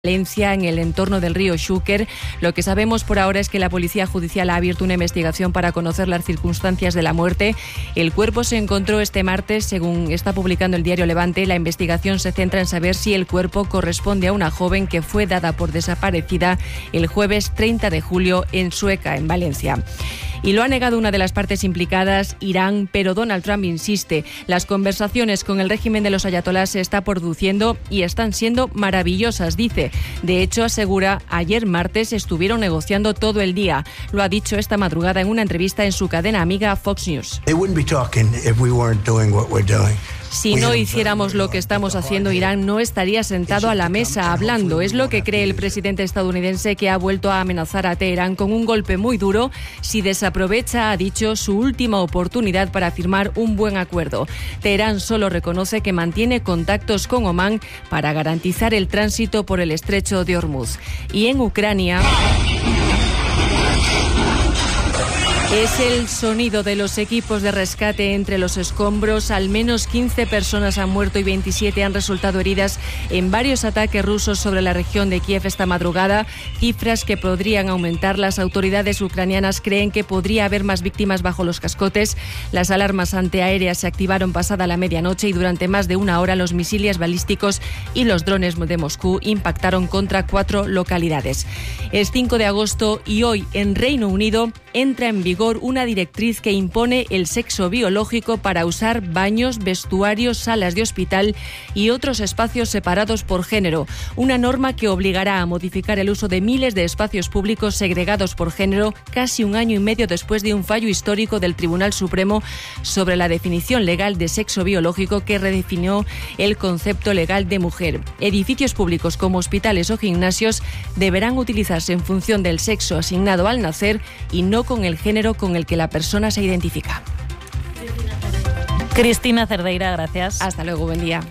Valencia, en el entorno del río Xúquer. Lo que sabemos por ahora es que la Policía Judicial ha abierto una investigación para conocer las circunstancias de la muerte. El cuerpo se encontró este martes, según está publicando el diario Levante. La investigación se centra en saber si el cuerpo corresponde a una joven que fue dada por desaparecida el jueves 30 de julio en Sueca, en Valencia. Y lo ha negado una de las partes implicadas, Irán, pero Donald Trump insiste. Las conversaciones con el régimen de los ayatolás se está produciendo y están siendo maravillosas, dice. De hecho, asegura, ayer martes estuvieron negociando todo el día. Lo ha dicho esta madrugada en una entrevista en su cadena amiga Fox News. Si no hiciéramos lo que estamos haciendo, Irán no estaría sentado a la mesa hablando. Es lo que cree el presidente estadounidense, que ha vuelto a amenazar a Teherán con un golpe muy duro si desaprovecha, ha dicho, su última oportunidad para firmar un buen acuerdo. Teherán solo reconoce que mantiene contactos con Omán para garantizar el tránsito por el estrecho de Hormuz. Y en Ucrania... Es el sonido de los equipos de rescate entre los escombros. Al menos 15 personas han muerto y 27 han resultado heridas en varios ataques rusos sobre la región de Kiev esta madrugada, cifras que podrían aumentar. Las autoridades ucranianas creen que podría haber más víctimas bajo los cascotes. Las alarmas antiaéreas se activaron pasada la medianoche y durante más de una hora los misiles balísticos y los drones de Moscú impactaron contra 4 localidades. Es 5 de agosto y hoy en Reino Unido entra en vigor una directriz que impone el sexo biológico para usar baños, vestuarios, salas de hospital y otros espacios separados por género. Una norma que obligará a modificar el uso de miles de espacios públicos segregados por género casi un año y medio después de un fallo histórico del Tribunal Supremo sobre la definición legal de sexo biológico que redefinió el concepto legal de mujer. Edificios públicos como hospitales o gimnasios deberán utilizarse en función del sexo asignado al nacer y no con el género con el que la persona se identifica. Cristina Cerdeira, gracias. Hasta luego, buen día.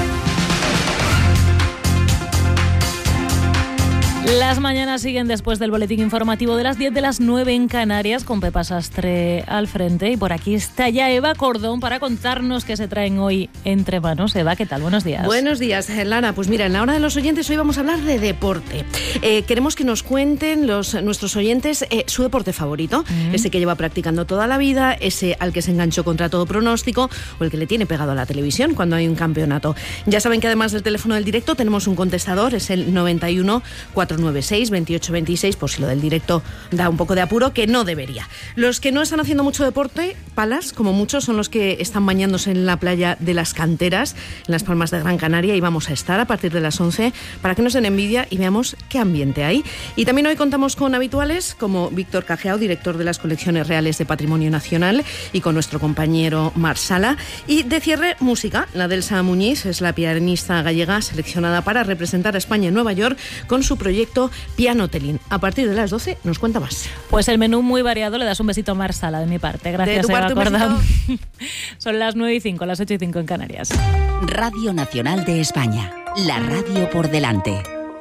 Las mañanas siguen después del boletín informativo de las 10, de las 9 en Canarias, con Pepa Sastre al frente. Y por aquí está ya Eva Cordón para contarnos qué se traen hoy entre manos. Eva, ¿qué tal? Buenos días. Buenos días, Lara. Pues mira, en la hora de los oyentes hoy vamos a hablar de deporte. Queremos que nos cuenten nuestros oyentes su deporte favorito, ese que lleva practicando toda la vida, ese al que se enganchó contra todo pronóstico o el que le tiene pegado a la televisión cuando hay un campeonato. Ya saben que además del teléfono del directo tenemos un contestador, es el 91 496 2826, por si lo del directo da un poco de apuro, que no debería. Los que no están haciendo mucho deporte, palas, como muchos, son los que están bañándose en la playa de las Canteras, en Las Palmas de Gran Canaria, y vamos a estar a partir de las 11 para que nos den envidia y veamos qué ambiente hay. Y también hoy contamos con habituales como Víctor Cajeao, director de las Colecciones Reales de Patrimonio Nacional, y con nuestro compañero Mar Sala. Y de cierre, música. La Delsa Muñiz es la pianista gallega seleccionada para representar a España en Nueva York con su proyecto Piano Telín. A partir de las 12 nos cuenta más. Pues el menú muy variado. Le das un besito a Mar Sala de mi parte. Gracias, Eva Cordón. Son las 9:05, las 8:05 en Canarias. Radio Nacional de España. La radio por delante.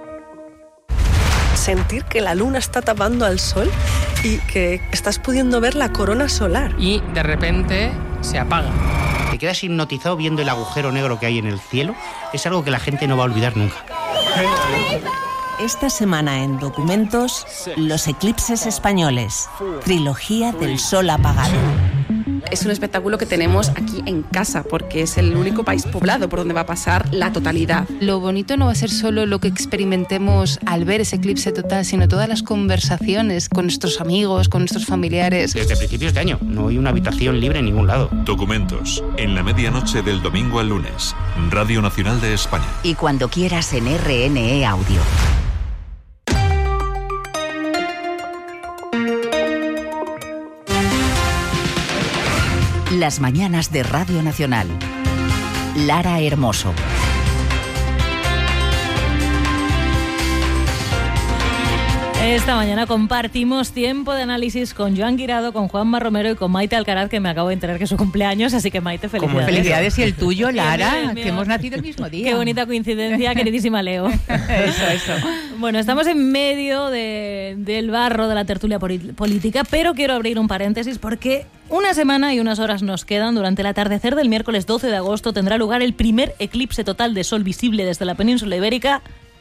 Sentir que la luna está tapando al sol y que estás pudiendo ver la corona solar. Y de repente se apaga. Te quedas hipnotizado viendo el agujero negro que hay en el cielo. Es algo que la gente no va a olvidar nunca. Esta semana en Documentos, los eclipses españoles. Trilogía del sol apagado. Es un espectáculo que tenemos aquí en casa, porque es el único país poblado por donde va a pasar la totalidad. Lo bonito no va a ser solo lo que experimentemos al ver ese eclipse total, sino todas las conversaciones con nuestros amigos, con nuestros familiares. Desde principios de año no hay una habitación libre en ningún lado. Documentos, en la medianoche del domingo al lunes. Radio Nacional de España. Y cuando quieras en RNE Audio. Las mañanas de Radio Nacional. Lara Hermoso. Esta mañana compartimos tiempo de análisis con Joan Guirado, con Juanma Romero y con Maite Alcaraz, que me acabo de enterar que es su cumpleaños, así que Maite, felicidades. Como felicidades, y el tuyo, Lara, que hemos nacido el mismo día. Qué bonita coincidencia, queridísima Leo. Eso. Bueno, estamos en medio del barro de la tertulia política, pero quiero abrir un paréntesis porque una semana y unas horas nos quedan. Durante el atardecer del miércoles 12 de agosto tendrá lugar el primer eclipse total de sol visible desde la península ibérica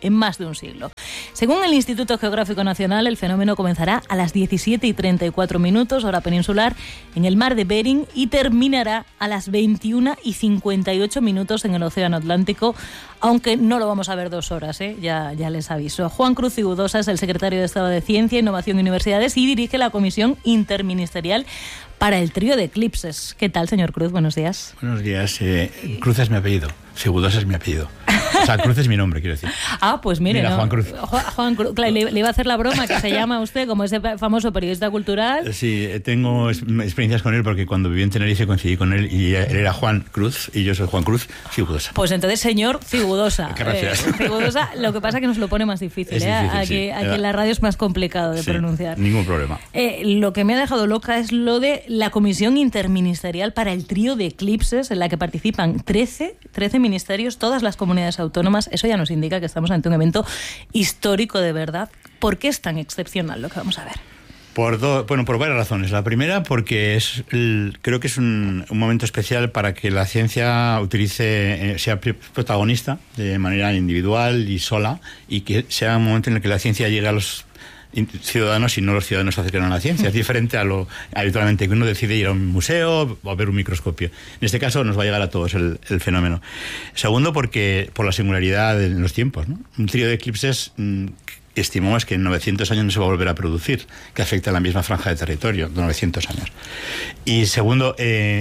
en más de un siglo. Según el Instituto Geográfico Nacional, el fenómeno comenzará a las 17:34, hora peninsular, en el mar de Bering y terminará a las 21:58 en el Océano Atlántico, aunque no lo vamos a ver 2 horas, ya les aviso. Juan Cruz Cigudosa es el secretario de Estado de Ciencia, Innovación y Universidades y dirige la Comisión Interministerial para el trío de eclipses. ¿Qué tal, señor Cruz? Buenos días. Buenos días. Cruz es mi apellido, Cigudosa es mi apellido. O sea, Cruz es mi nombre, quiero decir. Ah, pues mire, Mira, ¿no? Juan Cruz. Juan Cruz, claro, le iba a hacer la broma que se llama usted como ese famoso periodista cultural. Sí, tengo experiencias con él porque cuando viví en Tenerife coincidí con él y él era Juan Cruz y yo soy Juan Cruz Cigudosa. Pues entonces, señor Cigudosa. Gracias. Cigudosa, lo que pasa es que nos lo pone más difícil. Aquí en la radio es más complicado de pronunciar. Ningún problema. Lo que me ha dejado loca es lo de la Comisión Interministerial para el trío de eclipses, en la que participan 13 ministerios, todas las comunidades autónomas. Eso ya nos indica que estamos ante un evento histórico de verdad. ¿Por qué es tan excepcional lo que vamos a ver? Por varias razones. La primera, porque creo que es un momento especial para que la ciencia sea protagonista de manera individual y sola, y que sea un momento en el que la ciencia llegue a los ciudadanos y no los ciudadanos se acercan a la ciencia. Es diferente a lo habitualmente que uno decide ir a un museo o a ver un microscopio. En este caso nos va a llegar a todos el fenómeno. Segundo, porque por la singularidad de los tiempos, ¿no? Un trío de eclipses estimamos que en 900 años no se va a volver a producir, que afecta a la misma franja de territorio de 900 años. Y segundo,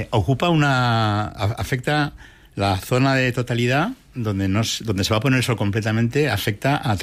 afecta la zona de totalidad donde se va a poner el sol completamente, afecta a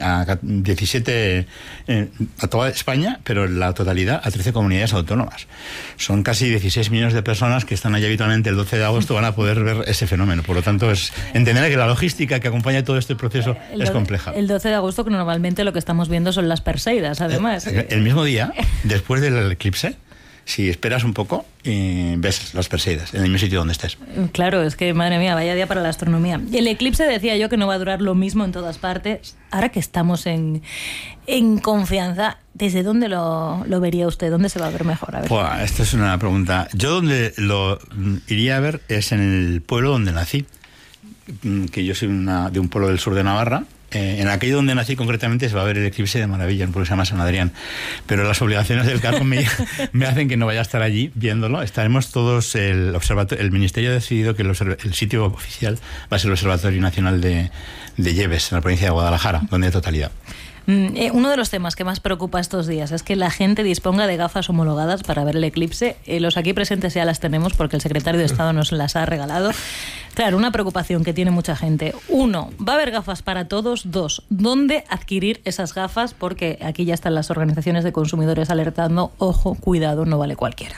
17 a toda España, pero en la totalidad a 13 comunidades autónomas. Son casi 16 millones de personas que están allí habitualmente el 12 de agosto, van a poder ver ese fenómeno. Por lo tanto, es entender que la logística que acompaña todo este proceso es compleja. El 12 de agosto, que normalmente lo que estamos viendo son las Perseidas, además. El mismo día, después del eclipse, si esperas un poco, ves las Perseidas en el mismo sitio donde estés. Claro, es que, madre mía, vaya día para la astronomía. El eclipse, decía yo, que no va a durar lo mismo en todas partes. Ahora que estamos en confianza, ¿desde dónde lo vería usted? ¿Dónde se va a ver mejor? A ver. Esta es una pregunta. Yo donde lo iría a ver es en el pueblo donde nací, que yo soy de un pueblo del sur de Navarra. En aquello donde nací concretamente se va a ver el eclipse de maravilla, en un pueblo que se llama San Adrián, pero las obligaciones del cargo me hacen que no vaya a estar allí viéndolo. Estaremos todos, el Ministerio ha decidido que el sitio oficial va a ser el Observatorio Nacional de Lleves, en la provincia de Guadalajara, donde hay totalidad. Uno de los temas que más preocupa estos días es que la gente disponga de gafas homologadas para ver el eclipse. Los aquí presentes ya las tenemos porque el secretario de Estado nos las ha regalado. Claro, una preocupación que tiene mucha gente. 1, ¿va a haber gafas para todos? 2, ¿dónde adquirir esas gafas? Porque aquí ya están las organizaciones de consumidores alertando. Ojo, cuidado, no vale cualquiera.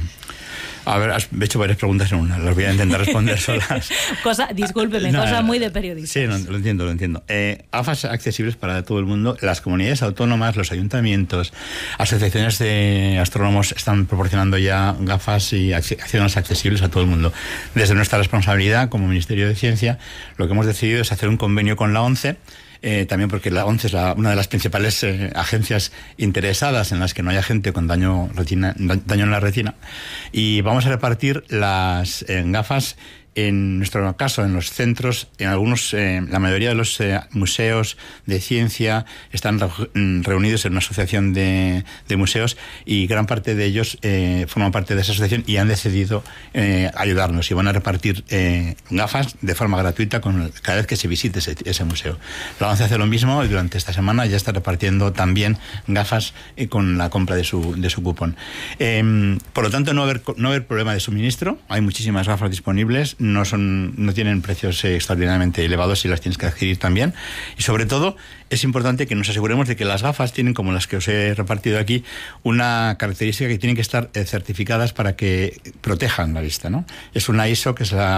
A ver, has hecho varias preguntas en una, las voy a intentar responder solas. Discúlpeme, cosa muy de periodista. Sí, lo entiendo. Gafas accesibles para todo el mundo. Las comunidades autónomas, los ayuntamientos, asociaciones de astrónomos están proporcionando ya gafas y acciones accesibles a todo el mundo. Desde nuestra responsabilidad como Ministerio de Ciencia, lo que hemos decidido es hacer un convenio con la ONCE, también porque la ONCE es una de las principales agencias interesadas en las que no haya gente con daño en la retina, y vamos a repartir las gafas. En nuestro caso, en los centros, en algunos, la mayoría de los museos de ciencia están reunidos en una asociación de museos, y gran parte de ellos forman parte de esa asociación y han decidido ayudarnos, y van a repartir gafas de forma gratuita cada vez que se visite ese museo. La ONCE hace lo mismo y durante esta semana ya está repartiendo también gafas con la compra de su cupón. Por lo tanto, no va a haber problema de suministro. Hay muchísimas gafas disponibles. No tienen precios extraordinariamente elevados y las tienes que adquirir también. Y sobre todo, es importante que nos aseguremos de que las gafas tienen, como las que os he repartido aquí, una característica que tienen que estar certificadas para que protejan la vista, ¿no? Es una ISO, que es la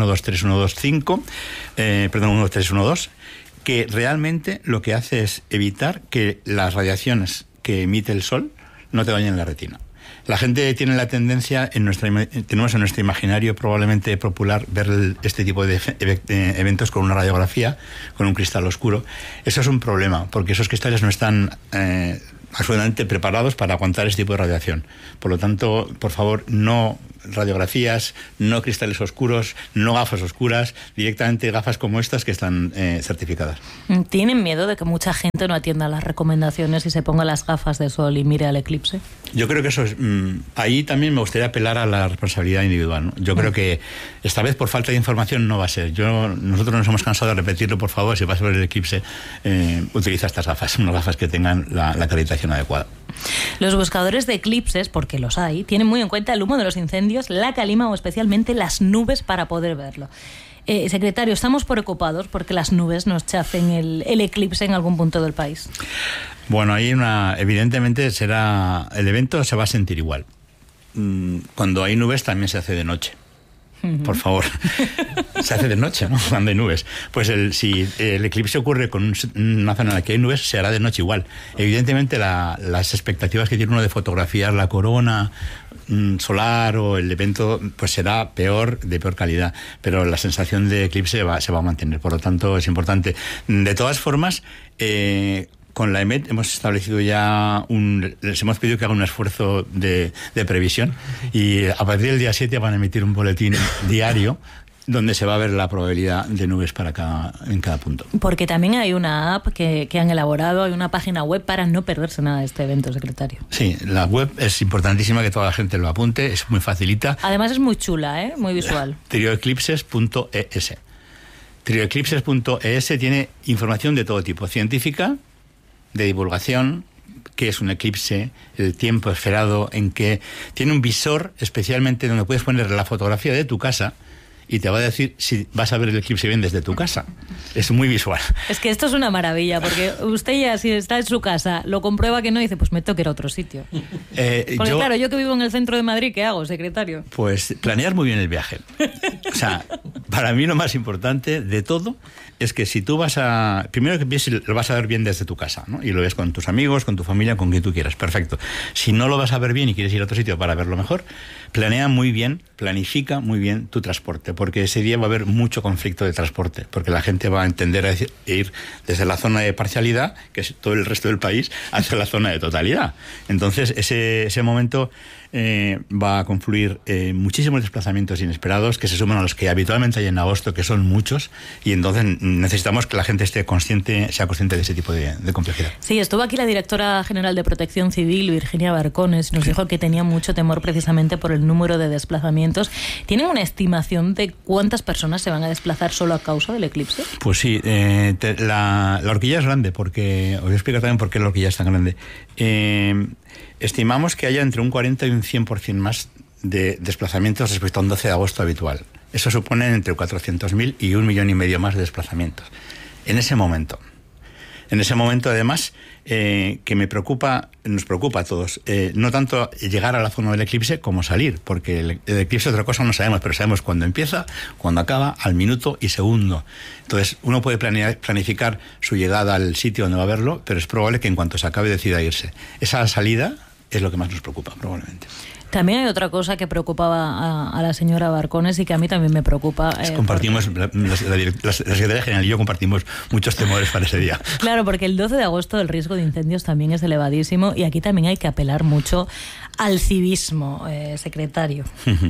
12312, que realmente lo que hace es evitar que las radiaciones que emite el sol no te dañen la retina. La gente tiene la tendencia, tenemos en nuestro imaginario probablemente popular ver este tipo de eventos con una radiografía, con un cristal oscuro. Eso es un problema, porque esos cristales no están absolutamente preparados para aguantar este tipo de radiación. Por lo tanto, por favor, no radiografías, no cristales oscuros, no gafas oscuras, directamente gafas como estas que están certificadas. ¿Tienen miedo de que mucha gente no atienda las recomendaciones y se ponga las gafas de sol y mire al eclipse? Yo creo que eso es... ahí también me gustaría apelar a la responsabilidad individual, ¿no? Yo creo que esta vez por falta de información no va a ser. Nosotros nos hemos cansado de repetirlo, por favor, si vas a ver el eclipse, utiliza estas gafas, unas gafas que tengan la acreditación adecuada. Los buscadores de eclipses, porque los hay, tienen muy en cuenta el humo de los incendios, la calima o especialmente las nubes para poder verlo. Secretario, ¿estamos preocupados porque las nubes nos chafen el eclipse en algún punto del país? Bueno, evidentemente el evento se va a sentir igual. Cuando hay nubes también se hace de noche. Por favor, se hace de noche, ¿no? Cuando hay nubes. Pues si el eclipse ocurre con una zona en la que hay nubes, se hará de noche igual. Evidentemente las expectativas que tiene uno de fotografiar la corona solar o el evento, pues será de peor calidad, pero la sensación de eclipse se va a mantener. Por lo tanto, es importante. De todas formas, con la EMET hemos establecido ya les hemos pedido que hagan un esfuerzo de previsión, y a partir del día 7 van a emitir un boletín diario donde se va a ver la probabilidad de nubes en cada punto. Porque también hay una app que han elaborado, hay una página web para no perderse nada de este evento, secretario. Sí, la web es importantísima que toda la gente lo apunte, es muy facilita. Además es muy chula, muy visual. Trioeclipses.es. Trioeclipses.es tiene información de todo tipo, científica, de divulgación, qué es un eclipse, el tiempo esperado, en que tiene un visor especialmente donde puedes poner la fotografía de tu casa y te va a decir si vas a ver el eclipse bien desde tu casa. Es muy visual. Es que esto es una maravilla, porque usted ya, si está en su casa, lo comprueba que no, y dice, pues me tengo que ir a otro sitio. Porque claro, yo que vivo en el centro de Madrid, ¿qué hago, secretario? Pues planear muy bien el viaje. O sea, para mí lo más importante de todo es que si tú primero que pienses, lo vas a ver bien desde tu casa, ¿no? Y lo ves con tus amigos, con tu familia, con quien tú quieras. Perfecto. Si no lo vas a ver bien y quieres ir a otro sitio para verlo mejor, planifica muy bien tu transporte, porque ese día va a haber mucho conflicto de transporte, porque la gente va a entender a ir desde la zona de parcialidad, que es todo el resto del país, hacia la zona de totalidad. Entonces, ese momento va a confluir muchísimos desplazamientos inesperados que se suman a los que habitualmente hay en agosto, que son muchos, y entonces necesitamos que la gente sea consciente de ese tipo de complejidad. Sí, estuvo aquí la directora general de Protección Civil, Virginia Barcones, nos dijo que tenía mucho temor precisamente por el número de desplazamientos. ¿Tienen una estimación de cuántas personas se van a desplazar solo a causa del eclipse? Pues sí, la horquilla es grande, porque os voy a explicar también por qué la horquilla es tan grande. Estimamos que haya entre un 40 y un 100% más de desplazamientos respecto a un 12 de agosto habitual. Eso supone entre 400.000 y 1,5 millones más de desplazamientos. En ese momento, además, que nos preocupa a todos, no tanto llegar a la zona del eclipse como salir, porque el eclipse otra cosa no sabemos, pero sabemos cuándo empieza, cuándo acaba, al minuto y segundo. Entonces, uno puede planificar su llegada al sitio donde va a verlo, pero es probable que en cuanto se acabe decida irse. Esa salida es lo que más nos preocupa, probablemente. También hay otra cosa que preocupaba a la señora Barcones y que a mí también me preocupa. Compartimos, la Secretaría General y yo compartimos muchos temores para ese día. Claro, porque el 12 de agosto el riesgo de incendios también es elevadísimo, y aquí también hay que apelar mucho al civismo, secretario.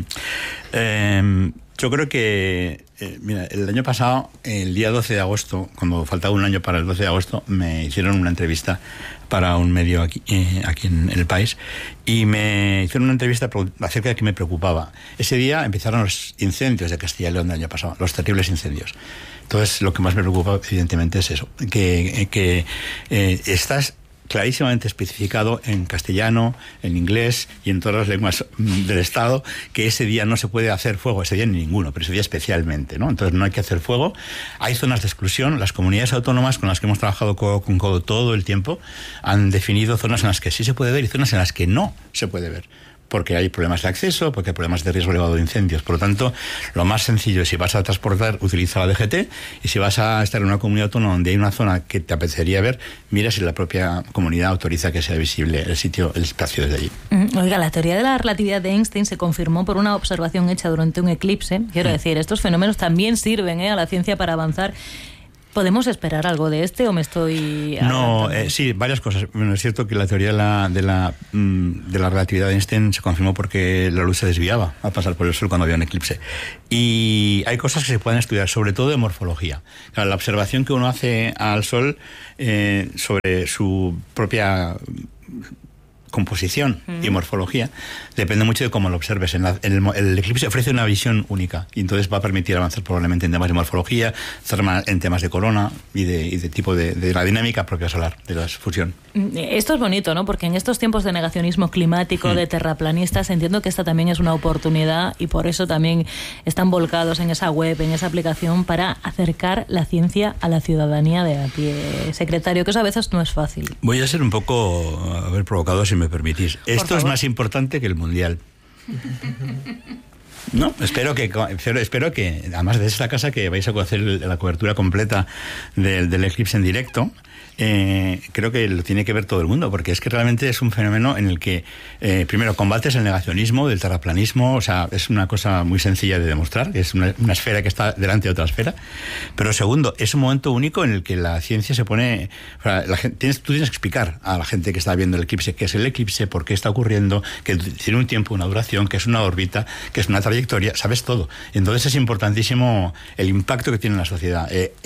Yo creo que, mira, el año pasado, el día 12 de agosto, cuando faltaba un año para el 12 de agosto, me hicieron una entrevista para un medio aquí en el país, y me hicieron una entrevista acerca de qué me preocupaba. Ese día empezaron los incendios de Castilla y León del año pasado, los terribles incendios. Entonces, lo que más me preocupa, evidentemente, es eso, que estás clarísimamente especificado en castellano, en inglés y en todas las lenguas del Estado, que ese día no se puede hacer fuego, ese día ni ninguno, pero ese día especialmente, ¿no? Entonces no hay que hacer fuego. Hay zonas de exclusión. Las comunidades autónomas con las que hemos trabajado codo con codo todo el tiempo han definido zonas en las que sí se puede ver y zonas en las que no se puede ver. porque hay problemas de acceso, porque hay problemas de riesgo elevado de incendios. Por lo tanto, lo más sencillo es, si vas a transportar, utiliza la DGT, y si vas a estar en una comunidad autónoma donde hay una zona que te apetecería ver, mira si la propia comunidad autoriza que sea visible el sitio, el espacio desde allí. Oiga, la teoría de la relatividad de Einstein se confirmó por una observación hecha durante un eclipse. Quiero decir, estos fenómenos también sirven a la ciencia para avanzar. ¿Podemos esperar algo de o me estoy No, sí, varias cosas. Bueno, es cierto que la teoría de la relatividad de Einstein se confirmó porque la luz se desviaba al pasar por el Sol cuando había un eclipse. Y hay cosas que se pueden estudiar, sobre todo de morfología. Claro, la observación que uno hace al Sol sobre su propia composición y morfología depende mucho de cómo lo observes. El eclipse ofrece una visión única y entonces va a permitir avanzar probablemente en temas de morfología, en temas de corona y de tipo de la dinámica propia solar, de la fusión. Esto es bonito, ¿no? Porque en estos tiempos de negacionismo climático, de terraplanistas, entiendo que esta también es una oportunidad y por eso también están volcados en esa web, en esa aplicación, para acercar la ciencia a la ciudadanía de a pie. Secretario, que eso a veces no es fácil. Voy a ser un poco haber provocado, si me permitís. Esto es más importante que el Mundial. No, espero que además de esta casa que vais a hacer la cobertura completa del eclipse en directo. Creo que lo tiene que ver todo el mundo, porque es que realmente es un fenómeno en el que primero combates el negacionismo del terraplanismo. O sea, es una cosa muy sencilla de demostrar, es una esfera que está delante de otra esfera, pero segundo, es un momento único en el que la ciencia se pone, o sea, tú tienes que explicar a la gente que está viendo el eclipse qué es el eclipse, por qué está ocurriendo, que tiene un tiempo, una duración, que es una órbita, que es una trayectoria, sabes todo. Entonces es importantísimo el impacto que tiene en la sociedad.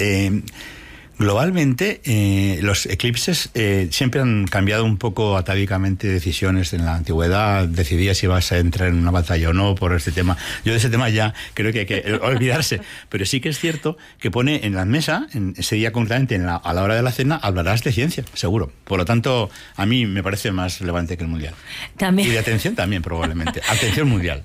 Globalmente, los eclipses siempre han cambiado un poco atávicamente decisiones. En la antigüedad decidías si vas a entrar en una batalla o no por este tema. Yo de ese tema ya creo que hay que olvidarse, pero sí que es cierto que pone en la mesa, ese día concretamente a la hora de la cena, hablarás de ciencia, seguro. Por lo tanto, a mí me parece más relevante que el Mundial. También. Y de atención también, probablemente. Atención mundial.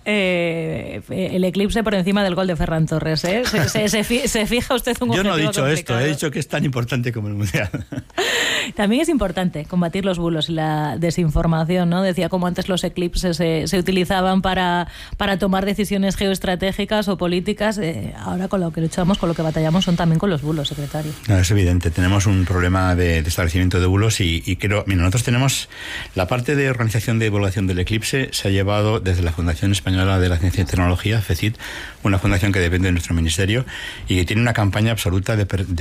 El eclipse por encima del gol de Ferran Torres, ¿eh? ¿Se fija usted un objetivo Yo no he dicho complicado? esto, he dicho que es tan importante como el Mundial. También es importante combatir los bulos y la desinformación, ¿no? Decía como antes los eclipses se utilizaban para tomar decisiones geoestratégicas o políticas. Ahora con lo que luchamos, con lo que batallamos son también con los bulos, secretario. No, es evidente, tenemos un problema de establecimiento de bulos y creo, mira, nosotros tenemos la parte de organización de divulgación del eclipse, se ha llevado desde la Fundación Española de la Ciencia y Tecnología, FECIT, una fundación que depende de nuestro ministerio y que tiene una campaña absoluta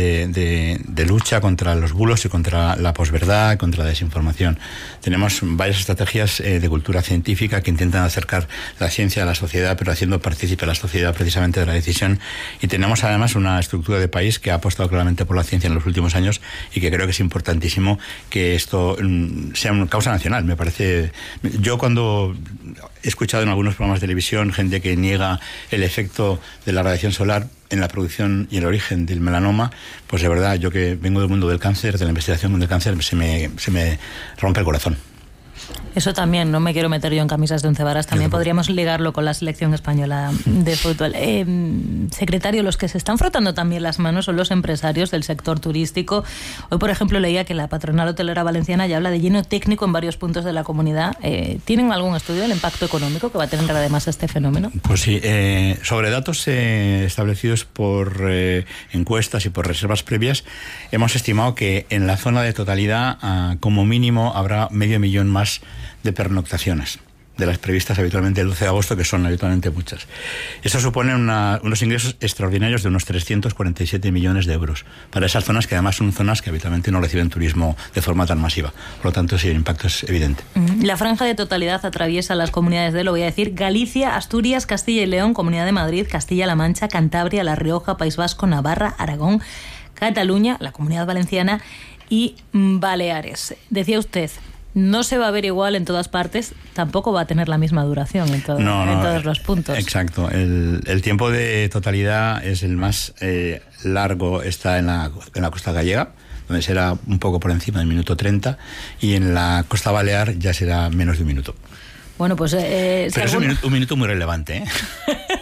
de lucha contra los bulos y contra la posverdad, contra la desinformación. Tenemos varias estrategias de cultura científica que intentan acercar la ciencia a la sociedad, pero haciendo partícipe a la sociedad precisamente de la decisión. Y tenemos además una estructura de país que ha apostado claramente por la ciencia en los últimos años y que creo que es importantísimo que esto sea una causa nacional. Me parece... Yo cuando he escuchado en algunos programas de televisión gente que niega el efecto de la radiación solar en la producción y el origen del melanoma, pues de verdad, yo que vengo del mundo del cáncer, de la investigación del cáncer, se me rompe el corazón. Eso también, no me quiero meter yo en camisas de once varas, también podríamos ligarlo con la selección española de fútbol. Secretario, los que se están frotando también las manos son los empresarios del sector turístico. Hoy, por ejemplo, leía que la patronal hotelera valenciana ya habla de lleno técnico en varios puntos de la comunidad. ¿Tienen algún estudio del impacto económico que va a tener además este fenómeno? Pues sí, sobre datos establecidos por encuestas y por reservas previas, hemos estimado que en la zona de totalidad, como mínimo, habrá 500.000 más de pernoctaciones de las previstas habitualmente el 12 de agosto, que son habitualmente muchas. Eso supone unos ingresos extraordinarios de unos 347 millones de euros para esas zonas que además son zonas que habitualmente no reciben turismo de forma tan masiva. Por lo tanto, sí, el impacto es evidente. La franja de totalidad atraviesa las comunidades de, lo voy a decir, Galicia, Asturias, Castilla y León, Comunidad de Madrid, Castilla-La Mancha, Cantabria, La Rioja, País Vasco, Navarra, Aragón, Cataluña, la Comunidad Valenciana y Baleares. Decía usted, no se va a ver igual en todas partes, tampoco va a tener la misma duración en todos los puntos. Exacto. El tiempo de totalidad es el más largo, está en la costa gallega, donde será un poco por encima del minuto 30, y en la costa balear ya será menos de un minuto. Bueno, pues... Pero es un minuto muy relevante, ¿eh?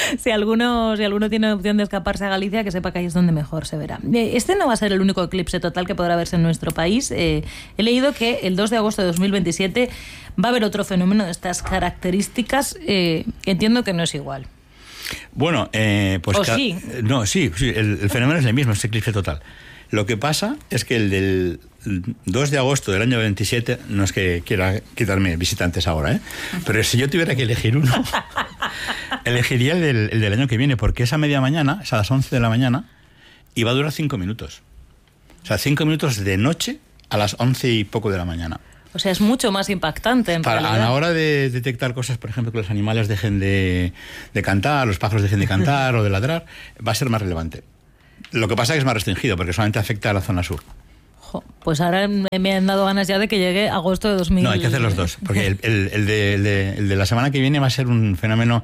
Si alguno tiene opción de escaparse a Galicia, que sepa que ahí es donde mejor se verá. Este no va a ser el único eclipse total que podrá verse en nuestro país. He leído que el 2 de agosto de 2027 va a haber otro fenómeno de estas características. Entiendo que no es igual. Bueno, pues... ¿O sí? No, sí, el fenómeno es el mismo, es eclipse total. Lo que pasa es que el del 2 de agosto del año 27, no es que quiera quitarme visitantes ahora, pero si yo tuviera que elegir uno, elegiría el del año que viene, porque es a media mañana, es a las 11 de la mañana, y va a durar 5 minutos. O sea, 5 minutos de noche a las 11 y poco de la mañana. O sea, es mucho más impactante en realidad. A la hora de detectar cosas, por ejemplo, que los animales dejen de cantar, los pájaros dejen de cantar o de ladrar, va a ser más relevante. Lo que pasa es que es más restringido, porque solamente afecta a la zona sur. Pues ahora me han dado ganas ya de que llegue agosto de 2000. No, hay que hacer los dos, porque el de la semana que viene va a ser un fenómeno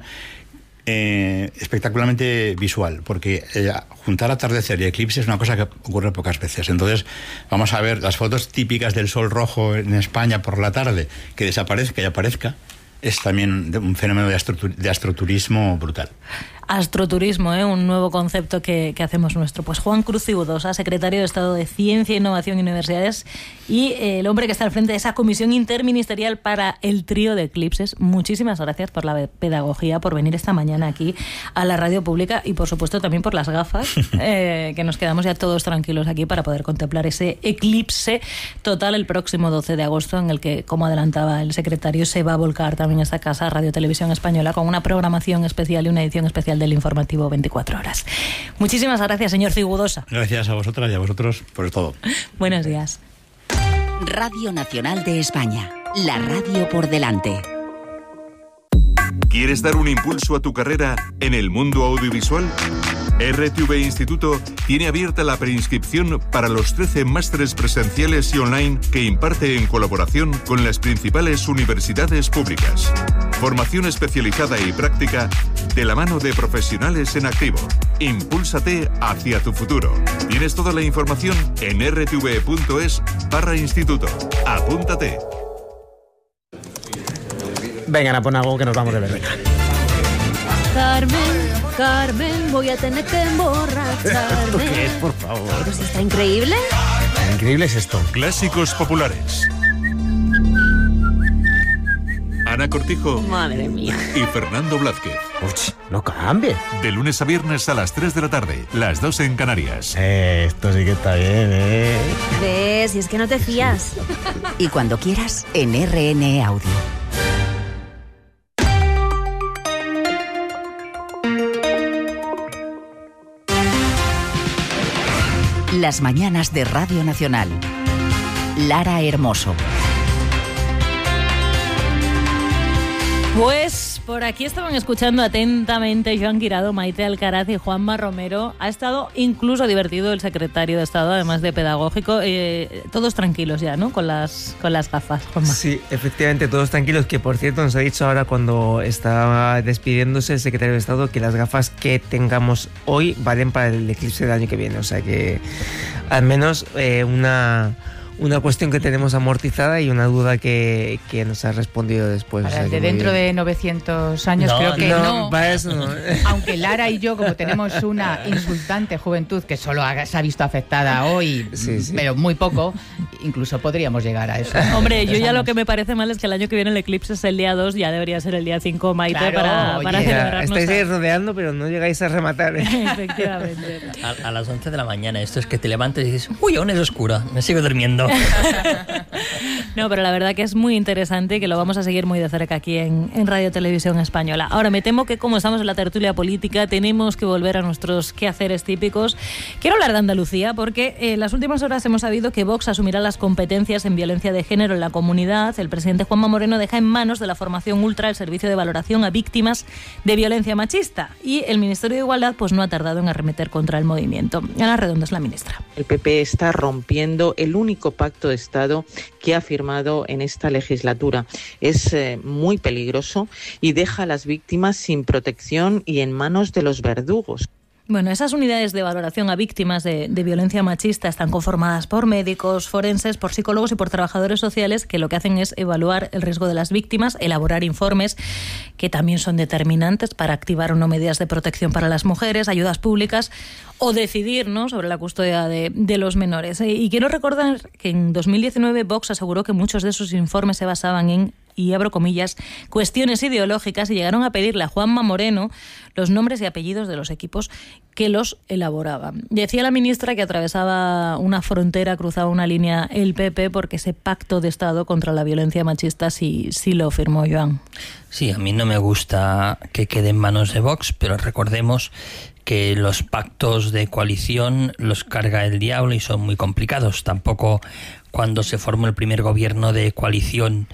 espectacularmente visual, porque juntar atardecer y eclipse es una cosa que ocurre pocas veces. Entonces vamos a ver las fotos típicas del sol rojo en España por la tarde, que desaparezca y aparezca. Es también un fenómeno de astroturismo brutal. Astroturismo, un nuevo concepto que hacemos nuestro. Pues Juan Cruz Cigudosa, secretario de Estado de Ciencia, Innovación y Universidades, y el hombre que está al frente de esa comisión interministerial para el trío de eclipses. Muchísimas gracias por la pedagogía, por venir esta mañana aquí a la radio pública y por supuesto también por las gafas, que nos quedamos ya todos tranquilos aquí para poder contemplar ese eclipse total el próximo 12 de agosto, en el que, como adelantaba el secretario, se va a volcar también esta casa, Radio Televisión Española, con una programación especial y una edición especial del informativo 24 horas. Muchísimas gracias, señor Cigudosa. Gracias a vosotras y a vosotros por todo. Buenos días. Radio Nacional de España, la radio por delante. ¿Quieres dar un impulso a tu carrera en el mundo audiovisual? RTV Instituto tiene abierta la preinscripción para los 13 másteres presenciales y online que imparte en colaboración con las principales universidades públicas. Formación especializada y práctica de la mano de profesionales en activo. Impúlsate hacia tu futuro. Tienes toda la información en rtv.es/instituto. Apúntate. Venga, pon algo que nos vamos de ver. Carmen, voy a tener que emborracharme. ¿Esto qué es, por favor? ¿Pero si está increíble? Increíble es esto. Clásicos populares. Ana Cortijo. Madre mía. Y Fernando Blázquez. Uch, no cambie. De lunes a viernes a las 3 de la tarde, las 2 en Canarias. Esto sí que está bien, ¿Ves? Si es que no te fías. Y cuando quieras, en RN Audio. Las mañanas de Radio Nacional. Lara Hermoso. Pues por aquí estaban escuchando atentamente Joan Guirado, Maite Alcaraz y Juanma Romero. Ha estado incluso divertido el secretario de Estado, además de pedagógico. Todos tranquilos ya, ¿no? Con las gafas, Juanma. Sí, efectivamente, todos tranquilos. Que por cierto nos ha dicho ahora cuando estaba despidiéndose el secretario de Estado que las gafas que tengamos hoy valen para el eclipse del año que viene. O sea que al menos una cuestión que tenemos amortizada y una duda que nos ha respondido después. Para o sea, el de dentro de 900 años creo que no. Para eso no. Aunque Lara y yo, como tenemos una insultante juventud que solo se ha visto afectada hoy, sí. Pero muy poco, incluso podríamos llegar a eso. Hombre, yo ya lo que me parece mal es que el año que viene el eclipse es el día 2, ya debería ser el día 5, Maite, claro, para celebrarnos. Estáis ahí rodeando, pero no llegáis a rematar. Efectivamente. A las 11 de la mañana, esto es que te levantes y dices, uy, aún es oscura, me sigo durmiendo. No, pero la verdad que es muy interesante y que lo vamos a seguir muy de cerca aquí en Radio Televisión Española. Ahora, me temo que como estamos en la tertulia política, tenemos que volver a nuestros quehaceres típicos. Quiero hablar de Andalucía porque en las últimas horas hemos sabido que Vox asumirá las competencias en violencia de género en la comunidad. El presidente Juanma Moreno deja en manos de la formación Ultra el servicio de valoración a víctimas de violencia machista y el Ministerio de Igualdad pues no ha tardado en arremeter contra el movimiento. Ana Redondo es la ministra. El PP está rompiendo el único pacto de Estado que ha firmado en esta legislatura. Es muy peligroso y deja a las víctimas sin protección y en manos de los verdugos. Bueno, esas unidades de valoración a víctimas de violencia machista están conformadas por médicos, forenses, por psicólogos y por trabajadores sociales que lo que hacen es evaluar el riesgo de las víctimas, elaborar informes que también son determinantes para activar o no medidas de protección para las mujeres, ayudas públicas o decidir, ¿no?, sobre la custodia de los menores. Y quiero recordar que en 2019 Vox aseguró que muchos de esos informes se basaban en, y abro comillas, cuestiones ideológicas, y llegaron a pedirle a Juanma Moreno los nombres y apellidos de los equipos que los elaboraban. Decía la ministra que atravesaba una frontera, cruzaba una línea el PP, porque ese pacto de Estado contra la violencia machista sí lo firmó, Joan. Sí, a mí no me gusta que quede en manos de Vox, pero recordemos que los pactos de coalición los carga el diablo y son muy complicados. Tampoco cuando se formó el primer gobierno de coalición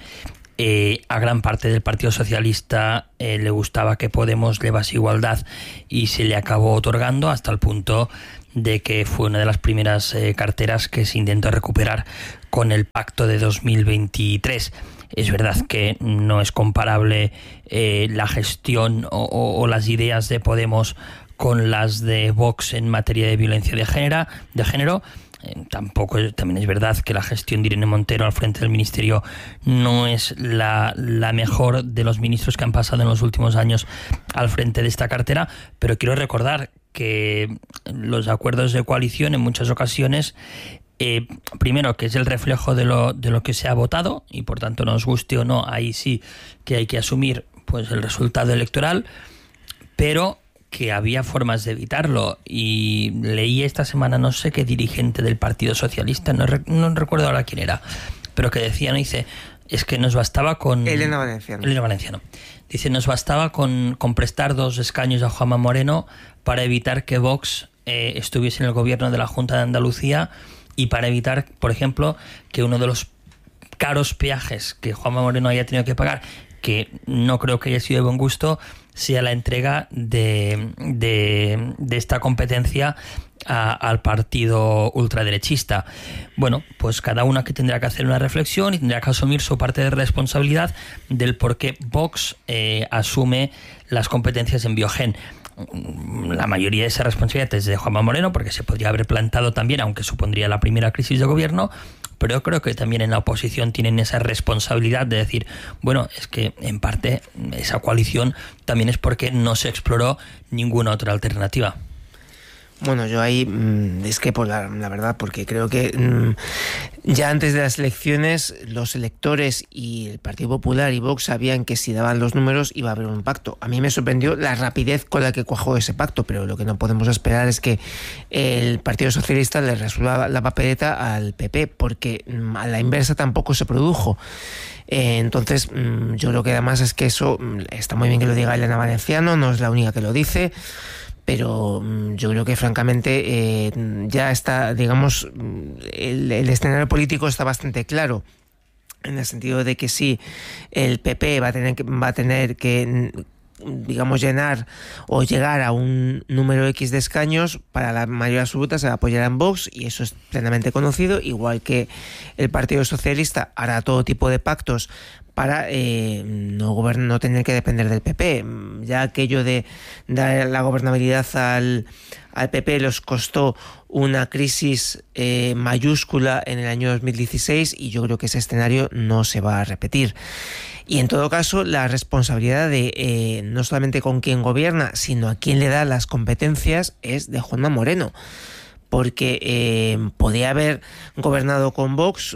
a gran parte del Partido Socialista le gustaba que Podemos llevase igualdad y se le acabó otorgando, hasta el punto de que fue una de las primeras carteras que se intentó recuperar con el pacto de 2023. Es verdad que no es comparable la gestión o las ideas de Podemos con las de Vox en materia de violencia de género. También es verdad que la gestión de Irene Montero al frente del ministerio no es la mejor de los ministros que han pasado en los últimos años al frente de esta cartera, pero quiero recordar que los acuerdos de coalición en muchas ocasiones, primero, que es el reflejo de lo que se ha votado, y por tanto nos guste o no, ahí sí que hay que asumir pues el resultado electoral, pero que había formas de evitarlo. Y leí esta semana, no sé qué dirigente del Partido Socialista, no recuerdo ahora quién era, pero que decía, dice, es que nos bastaba con... Elena Valenciano. Dice, nos bastaba con prestar 2 escaños a Juanma Moreno para evitar que Vox estuviese en el gobierno de la Junta de Andalucía, y para evitar, por ejemplo, que uno de los caros peajes que Juanma Moreno haya tenido que pagar, que no creo que haya sido de buen gusto, sea la entrega de esta competencia al partido ultraderechista. Bueno, pues cada una que tendrá que hacer una reflexión y tendrá que asumir su parte de responsabilidad del por qué Vox asume las competencias en Biogen. La mayoría de esa responsabilidad es de Juanma Moreno, porque se podría haber plantado también, aunque supondría la primera crisis de gobierno, pero yo creo que también en la oposición tienen esa responsabilidad de decir, bueno, es que en parte esa coalición también es porque no se exploró ninguna otra alternativa. Bueno, yo ahí es que por la verdad, porque creo que ya antes de las elecciones los electores y el Partido Popular y Vox sabían que si daban los números iba a haber un pacto. A mí me sorprendió la rapidez con la que cuajó ese pacto, pero lo que no podemos esperar es que el Partido Socialista le resuelva la papeleta al PP, porque a la inversa tampoco se produjo. Entonces yo creo que además es que eso está muy bien que lo diga Elena Valenciano, no es la única que lo dice, pero yo creo que francamente ya está, digamos, el escenario político está bastante claro, en el sentido de que sí, el PP va a tener que digamos, llenar o llegar a un número X de escaños. Para la mayoría absoluta se va a apoyar en Vox, y eso es plenamente conocido, igual que el Partido Socialista hará todo tipo de pactos para no tener que depender del PP. Ya aquello de dar la gobernabilidad al PP les costó una crisis mayúscula en el año 2016, y yo creo que ese escenario no se va a repetir. Y en todo caso, la responsabilidad de no solamente con quién gobierna, sino a quién le da las competencias es de Juanma Moreno, porque podía haber gobernado con Vox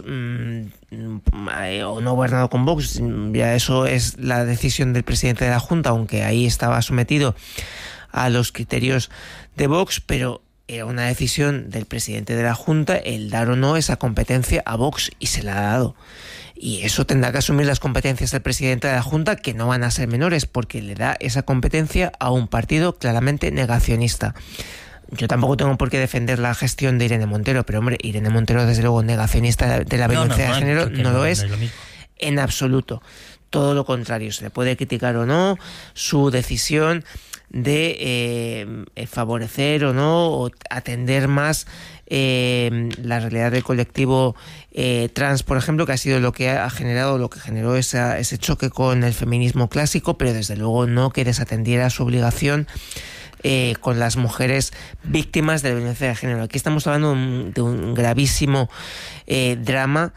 o no gobernado con Vox, ya eso es la decisión del presidente de la Junta, aunque ahí estaba sometido a los criterios de Vox, pero era una decisión del presidente de la Junta el dar o no esa competencia a Vox, y se la ha dado. Y eso tendrá que asumir las competencias del presidente de la Junta, que no van a ser menores, porque le da esa competencia a un partido claramente negacionista. Yo tampoco tengo por qué defender la gestión de Irene Montero, pero hombre, Irene Montero desde luego negacionista de la violencia de género no lo es en absoluto. Todo lo contrario, se le puede criticar o no su decisión de favorecer o no, o atender más la realidad del colectivo trans, por ejemplo, que ha sido lo que generó ese choque con el feminismo clásico, pero desde luego no que desatendiera su obligación con las mujeres víctimas de la violencia de género. Aquí estamos hablando de un gravísimo drama,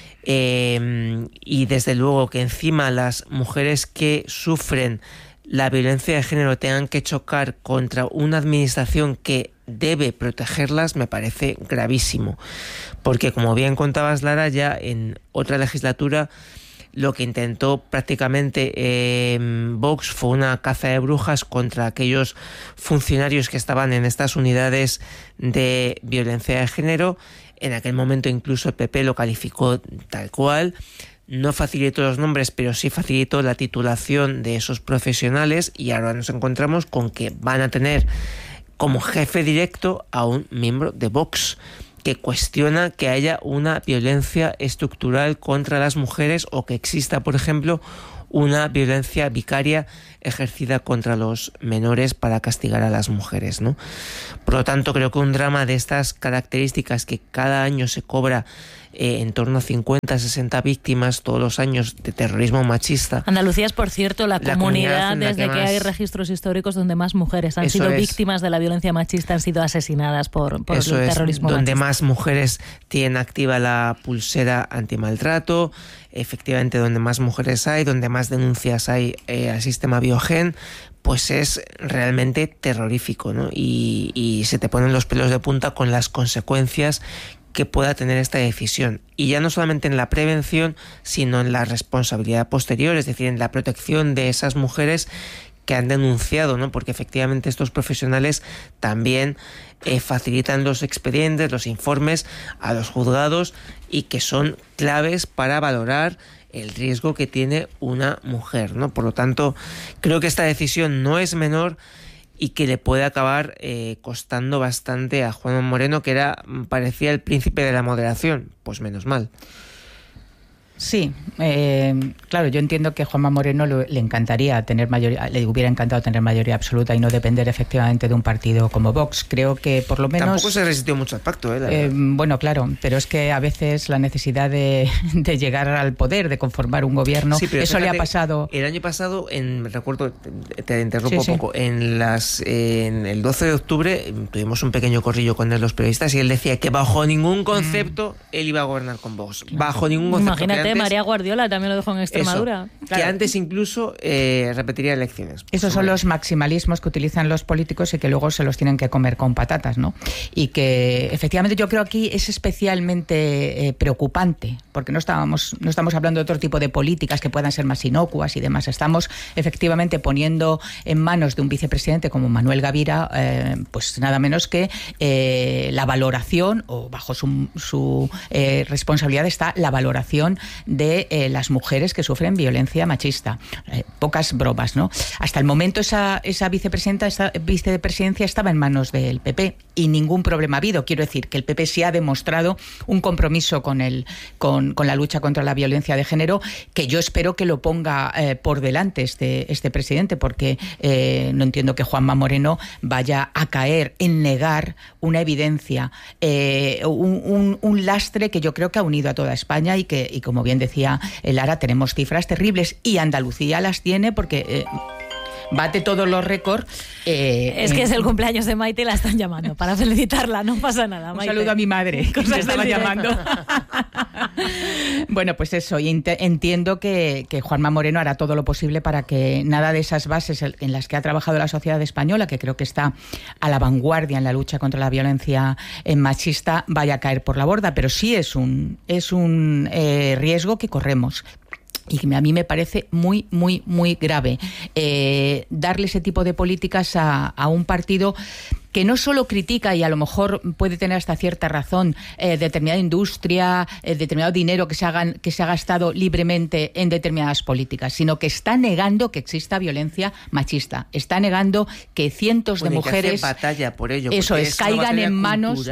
y desde luego que encima las mujeres que sufren la violencia de género tengan que chocar contra una administración que debe protegerlas, me parece gravísimo, porque como bien contabas, Lara, ya en otra legislatura lo que intentó prácticamente Vox fue una caza de brujas contra aquellos funcionarios que estaban en estas unidades de violencia de género. En aquel momento incluso el PP lo calificó tal cual. No facilitó los nombres, pero sí facilitó la titulación de esos profesionales, y ahora nos encontramos con que van a tener como jefe directo a un miembro de Vox que cuestiona que haya una violencia estructural contra las mujeres, o que exista, por ejemplo, una violencia vicaria ejercida contra los menores para castigar a las mujeres, ¿no? Por lo tanto, creo que un drama de estas características, que cada año se cobra en torno a 50, 60 víctimas todos los años de terrorismo machista. Andalucía es, por cierto, la comunidad desde que hay registros históricos donde más mujeres han sido víctimas de la violencia machista, han sido asesinadas por el terrorismo machista. Donde más mujeres tienen activa la pulsera antimaltrato, efectivamente donde más mujeres hay, donde más denuncias hay al sistema Biogen, pues es realmente terrorífico, ¿no? Y se te ponen los pelos de punta con las consecuencias que pueda tener esta decisión. Y ya no solamente en la prevención, sino en la responsabilidad posterior, es decir, en la protección de esas mujeres que han denunciado, ¿no? Porque efectivamente estos profesionales también facilitan los expedientes, los informes a los juzgados, y que son claves para valorar el riesgo que tiene una mujer, ¿no? Por lo tanto, creo que esta decisión no es menor y que le puede acabar costando bastante a Juanma Moreno, que parecía el príncipe de la moderación. Pues menos mal. Sí, claro, yo entiendo que Juanma Moreno le encantaría tener mayoría, le hubiera encantado tener mayoría absoluta y no depender efectivamente de un partido como Vox. Creo que por lo menos... Tampoco se resistió mucho al pacto, bueno, claro, pero es que a veces la necesidad de llegar al poder, de conformar un gobierno, sí, eso fíjate, le ha pasado... El año pasado, recuerdo, te interrumpo un poco, en el 12 de octubre tuvimos un pequeño corrillo con los periodistas, y él decía que bajo ningún concepto él iba a gobernar con Vox. Bajo ningún concepto. Imagínate, María Guardiola también lo dejó en Extremadura. Eso, claro. Que antes incluso repetiría elecciones. Esos son los maximalismos que utilizan los políticos y que luego se los tienen que comer con patatas, ¿no? Y que efectivamente yo creo aquí es especialmente preocupante, porque no estamos hablando de otro tipo de políticas que puedan ser más inocuas y demás. Estamos efectivamente poniendo en manos de un vicepresidente como Manuel Gavira, pues nada menos que la valoración, o bajo su responsabilidad está la valoración de las mujeres que sufren violencia machista. Pocas bromas, ¿no? Hasta el momento esa vicepresidencia estaba en manos del PP y ningún problema ha habido. Quiero decir que el PP sí ha demostrado un compromiso con la lucha contra la violencia de género, que yo espero que lo ponga por delante este presidente, porque no entiendo que Juanma Moreno vaya a caer en negar una evidencia, un lastre que yo creo que ha unido a toda España y como bien decía Lara, tenemos cifras terribles, y Andalucía las tiene porque bate todos los récords. Es que es el cumpleaños de Maite y la están llamando para felicitarla, no pasa nada, Maite. Un saludo a mi madre, que me estaba llamando. Bueno, pues eso, y entiendo que Juanma Moreno hará todo lo posible para que nada de esas bases en las que ha trabajado la sociedad española, que creo que está a la vanguardia en la lucha contra la violencia machista, vaya a caer por la borda, pero sí es un riesgo que corremos. Y a mí me parece muy, muy, muy grave darle ese tipo de políticas a un partido que no solo critica, y a lo mejor puede tener hasta cierta razón, determinada industria, determinado dinero que se ha gastado libremente en determinadas políticas, sino que está negando que exista violencia machista, está negando que cientos de mujeres, que batalla por ello, eso es, caigan en manos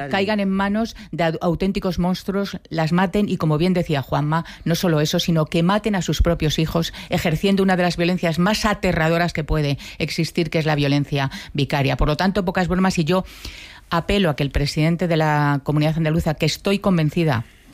de auténticos monstruos, las maten, y como bien decía Juanma, no solo eso, sino que maten a sus propios hijos ejerciendo una de las violencias más aterradoras que puede existir, que es la violencia vicaria. Por lo tanto, pocas bromas. Y yo apelo a que el presidente de la Comunidad Andaluza, que estoy convencida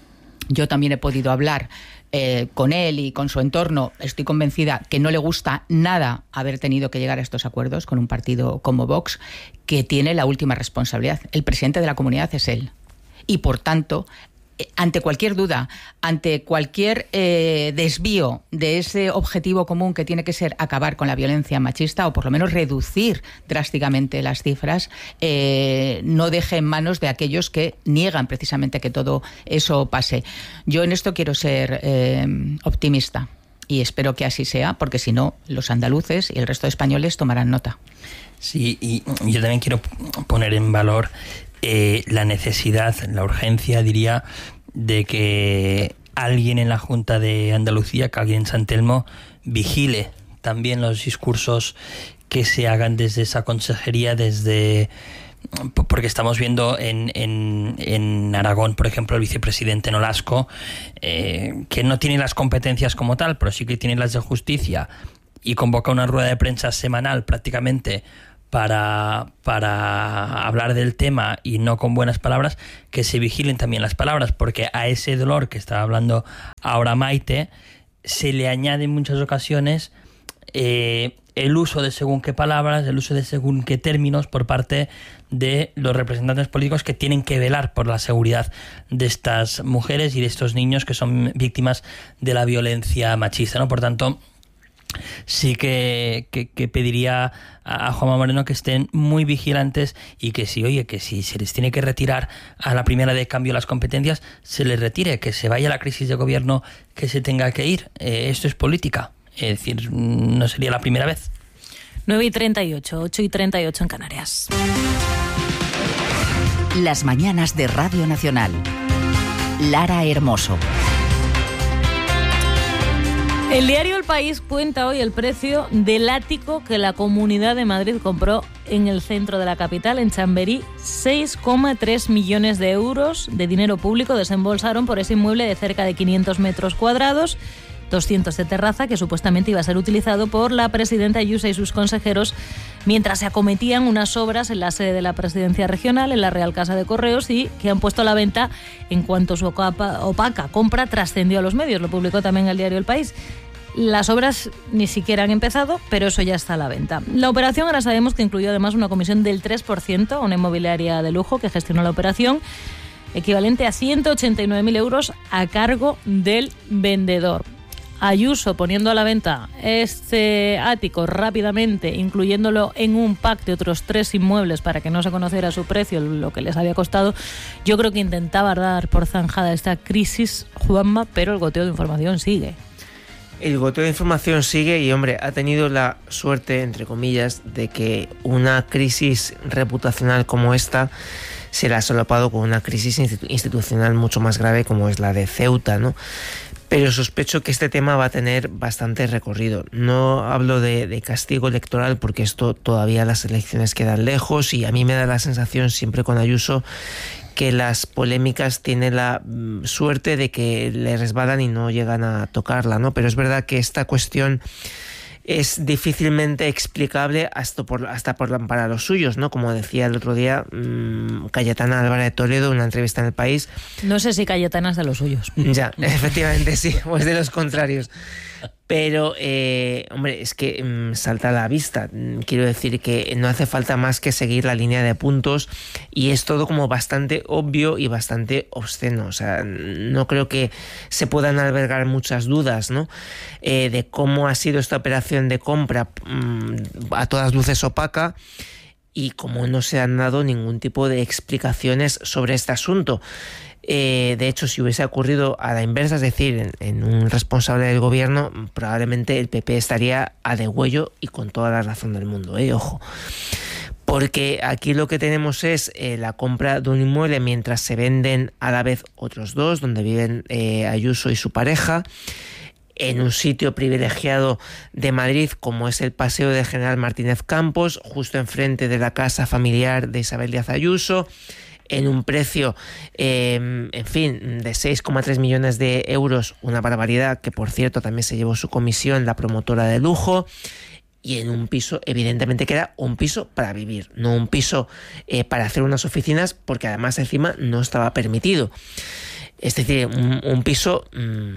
Yo también he podido hablar con él y con su entorno. Estoy convencida que no le gusta nada haber tenido que llegar a estos acuerdos con un partido como Vox, que tiene la última responsabilidad. El presidente de la comunidad es él. Y, por tanto, ante cualquier duda, ante cualquier desvío de ese objetivo común que tiene que ser acabar con la violencia machista, o por lo menos reducir drásticamente las cifras, no deje en manos de aquellos que niegan precisamente que todo eso pase. Yo en esto quiero ser optimista y espero que así sea, porque si no, los andaluces y el resto de españoles tomarán nota. Sí, y yo también quiero poner en valor la necesidad, la urgencia, diría, de que alguien en la Junta de Andalucía, que alguien en San Telmo, vigile también los discursos que se hagan desde esa consejería, porque estamos viendo en Aragón, por ejemplo, el vicepresidente Nolasco, que no tiene las competencias como tal, pero sí que tiene las de justicia, y convoca una rueda de prensa semanal prácticamente para hablar del tema, y no con buenas palabras, que se vigilen también las palabras, porque a ese dolor que estaba hablando ahora Maite se le añade en muchas ocasiones el uso de según qué palabras, el uso de según qué términos por parte de los representantes políticos que tienen que velar por la seguridad de estas mujeres y de estos niños que son víctimas de la violencia machista, ¿no? Por tanto, sí que pediría a Juanma Moreno que estén muy vigilantes y que si se les tiene que retirar a la primera de cambio las competencias, se les retire, que se vaya la crisis de gobierno que se tenga que ir. Esto es política, es decir, no sería la primera vez. 9:38, 8:38 en Canarias. Las mañanas de Radio Nacional. Lara Hermoso. El diario El País cuenta hoy el precio del ático que la Comunidad de Madrid compró en el centro de la capital, en Chamberí. 6,3 millones de euros de dinero público desembolsaron por ese inmueble de cerca de 500 metros cuadrados, 200 de terraza, que supuestamente iba a ser utilizado por la presidenta Ayuso y sus consejeros mientras se acometían unas obras en la sede de la Presidencia Regional, en la Real Casa de Correos, y que han puesto a la venta en cuanto su opaca compra trascendió a los medios. Lo publicó también el diario El País. Las obras ni siquiera han empezado, pero eso ya está a la venta. La operación, ahora sabemos que incluyó además una comisión del 3%, una inmobiliaria de lujo que gestionó la operación, equivalente a 189.000 euros a cargo del vendedor. Ayuso poniendo a la venta este ático rápidamente, incluyéndolo en un pack de otros 3 inmuebles para que no se conociera su precio, lo que les había costado. Yo creo que intentaba dar por zanjada esta crisis, Juanma, pero el goteo de información sigue. El goteo de información sigue y, hombre, ha tenido la suerte, entre comillas, de que una crisis reputacional como esta se la ha solapado con una crisis institucional mucho más grave como es la de Ceuta, ¿no? Pero sospecho que este tema va a tener bastante recorrido. No hablo de castigo electoral porque esto todavía las elecciones quedan lejos, y a mí me da la sensación siempre con Ayuso que las polémicas tienen la suerte de que le resbalan y no llegan a tocarla, ¿no? Pero es verdad que esta cuestión es difícilmente explicable para los suyos, ¿no? Como decía el otro día Cayetana Álvarez de Toledo en una entrevista en El País. No sé si Cayetana es de los suyos. Ya, efectivamente sí, o es de los contrarios. Pero, hombre, es que salta a la vista. Quiero decir que no hace falta más que seguir la línea de puntos y es todo como bastante obvio y bastante obsceno. O sea, no creo que se puedan albergar muchas dudas, ¿no? De cómo ha sido esta operación de compra a todas luces opaca, y cómo no se han dado ningún tipo de explicaciones sobre este asunto. De hecho, si hubiese ocurrido a la inversa, es decir, en un responsable del gobierno, probablemente el PP estaría a degüello y con toda la razón del mundo, ojo. Porque aquí lo que tenemos es la compra de un inmueble mientras se venden a la vez otros 2, donde viven Ayuso y su pareja, en un sitio privilegiado de Madrid como es el Paseo de General Martínez Campos, justo enfrente de la casa familiar de Isabel Díaz Ayuso, en un precio, en fin, de 6,3 millones de euros, una barbaridad, que por cierto también se llevó su comisión la promotora de lujo, y en un piso, evidentemente que era un piso para vivir, no un piso para hacer unas oficinas, porque además encima no estaba permitido. Es decir, un piso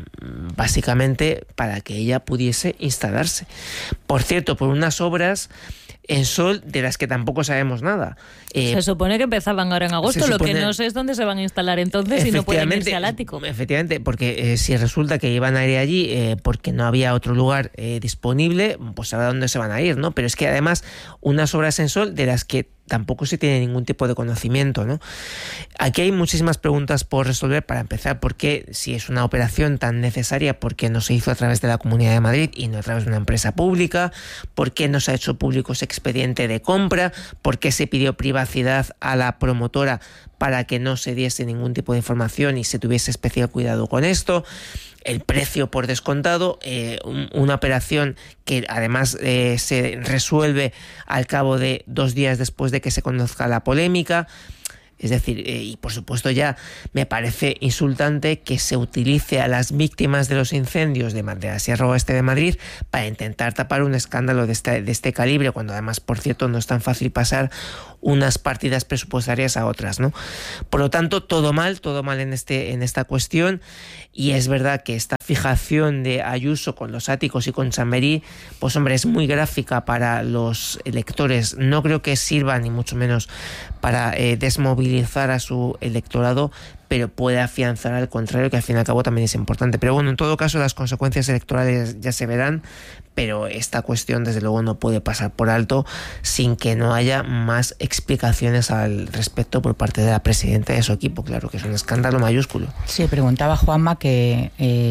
básicamente para que ella pudiese instalarse. Por cierto, por unas obras en Sol de las que tampoco sabemos nada. Se supone que empezaban ahora en agosto, lo que no sé es dónde se van a instalar entonces y no pueden irse al ático. Efectivamente, porque si resulta que iban a ir allí porque no había otro lugar disponible, pues sabrá dónde se van a ir, ¿no? Pero es que además unas obras en Sol de las que tampoco se tiene ningún tipo de conocimiento, ¿no? Aquí hay muchísimas preguntas por resolver. Para empezar, ¿por qué, si es una operación tan necesaria, por qué no se hizo a través de la Comunidad de Madrid y no a través de una empresa pública? ¿Por qué no se ha hecho público ese expediente de compra? ¿Por qué se pidió privacidad a la promotora para que no se diese ningún tipo de información y se tuviese especial cuidado con esto? El precio por descontado, una operación que además se resuelve al cabo de 2 días después de que se conozca la polémica. Es decir, y por supuesto ya me parece insultante que se utilice a las víctimas de los incendios de la Sierra Oeste de Madrid para intentar tapar un escándalo de este calibre, cuando además, por cierto, no es tan fácil pasar unas partidas presupuestarias a otras, ¿no? Por lo tanto, todo mal en esta cuestión, y es verdad que esta fijación de Ayuso con los áticos y con Chamberí, pues hombre, es muy gráfica para los electores. No creo que sirva ni mucho menos para desmovilizar a su electorado, pero puede afianzar al contrario, que al fin y al cabo también es importante. Pero bueno, en todo caso las consecuencias electorales ya se verán, pero esta cuestión desde luego no puede pasar por alto sin que no haya más explicaciones al respecto por parte de la presidenta y de su equipo. Claro que es un escándalo mayúsculo. Sí, preguntaba Juanma que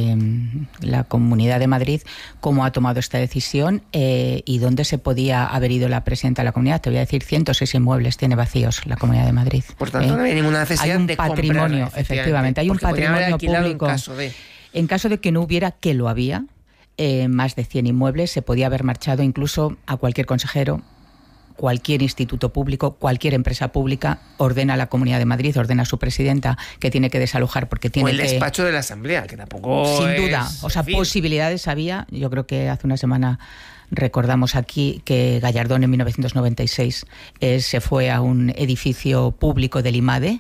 la Comunidad de Madrid cómo ha tomado esta decisión y dónde se podía haber ido la presidenta de la comunidad. Te voy a decir, 106 inmuebles tiene vacíos la Comunidad de Madrid. Por tanto, no hay ninguna necesidad de patrimonio, efectivamente, hay un patrimonio público. En caso de que no hubiera, que lo había, más de 100 inmuebles, se podía haber marchado incluso a cualquier consejero, cualquier instituto público, cualquier empresa pública, ordena a la Comunidad de Madrid, ordena a su presidenta que tiene que desalojar porque tiene que... O el despacho de la Asamblea, que tampoco sin duda, o sea, posibilidades había. Yo creo que hace una semana recordamos aquí que Gallardón en 1996 se fue a un edificio público del IMADE,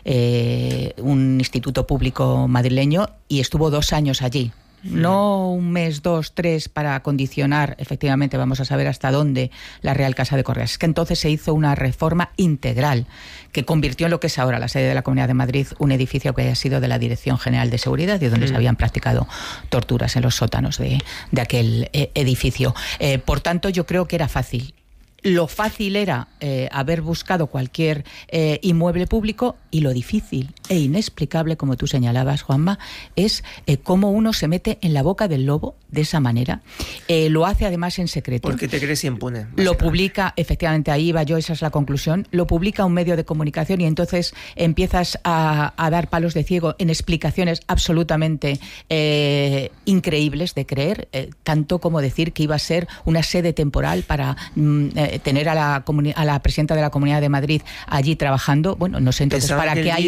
un instituto público madrileño, y estuvo 2 años allí. No 1 mes, 2, 3 para condicionar, efectivamente vamos a saber hasta dónde, la Real Casa de Correas. Es que entonces se hizo una reforma integral que convirtió en lo que es ahora la sede de la Comunidad de Madrid un edificio que haya sido de la Dirección General de Seguridad y donde se habían practicado torturas en los sótanos de aquel edificio. Por tanto, yo creo que era fácil. Lo fácil era haber buscado cualquier inmueble público, y lo difícil e inexplicable, como tú señalabas, Juanma, es cómo uno se mete en la boca del lobo de esa manera. Lo hace además en secreto. Porque te crees impune. Lo publica, efectivamente, ahí iba yo, esa es la conclusión, lo publica un medio de comunicación y entonces empiezas a dar palos de ciego en explicaciones absolutamente increíbles de creer, tanto como decir que iba a ser una sede temporal para... tener a la presidenta de la Comunidad de Madrid allí trabajando. Bueno, no sé, entonces pensaba para que hay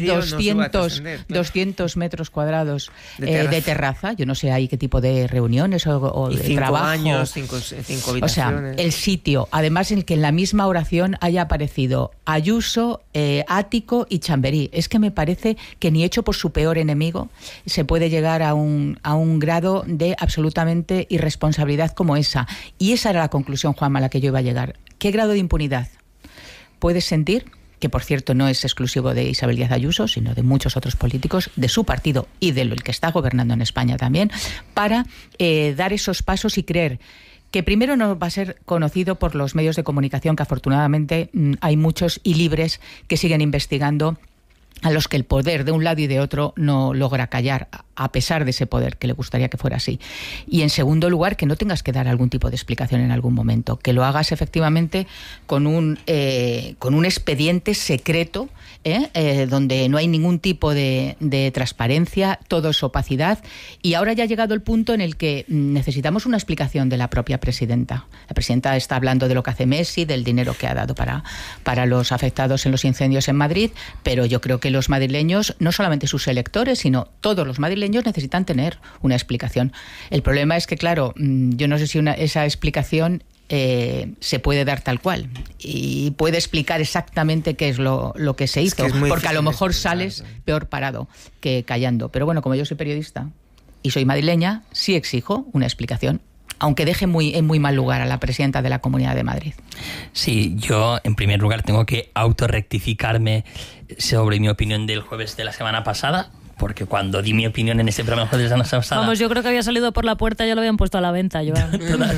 200 metros cuadrados de terraza. Yo no sé ahí qué tipo de reuniones o de 5 trabajo. años, 5 habitaciones. O sea, el sitio, además en el que en la misma oración haya aparecido Ayuso, Ático y Chamberí. Es que me parece que ni hecho por su peor enemigo se puede llegar a un grado de absolutamente irresponsabilidad como esa. Y esa era la conclusión, Juanma, a la que yo iba a llegar. ¿Qué grado de impunidad puedes sentir? Que, por cierto, no es exclusivo de Isabel Díaz Ayuso, sino de muchos otros políticos de su partido y del que está gobernando en España también, para dar esos pasos y creer que primero no va a ser conocido por los medios de comunicación, que afortunadamente hay muchos y libres que siguen investigando, a los que el poder de un lado y de otro no logra callar, a pesar de ese poder, que le gustaría que fuera así. Y en segundo lugar, que no tengas que dar algún tipo de explicación en algún momento, que lo hagas efectivamente con un expediente secreto, donde no hay ningún tipo de transparencia, todo es opacidad. Y ahora ya ha llegado el punto en el que necesitamos una explicación de la propia presidenta. La presidenta está hablando de lo que hace Messi, del dinero que ha dado para los afectados en los incendios en Madrid, pero yo creo que los madrileños, no solamente sus electores, sino todos los madrileños necesitan tener una explicación. El problema es que, claro, yo no sé si esa explicación se puede dar tal cual y puede explicar exactamente qué es lo que se hizo, porque a lo mejor sales peor parado que callando. Pero bueno, como yo soy periodista y soy madrileña, sí exijo una explicación, aunque deje en muy mal lugar a la presidenta de la Comunidad de Madrid. Sí, yo en primer lugar tengo que autorrectificarme sobre mi opinión del jueves de la semana pasada, porque cuando di mi opinión en ese programa de la semana pasada... Vamos, yo creo que había salido por la puerta, ya lo habían puesto a la venta, Joan.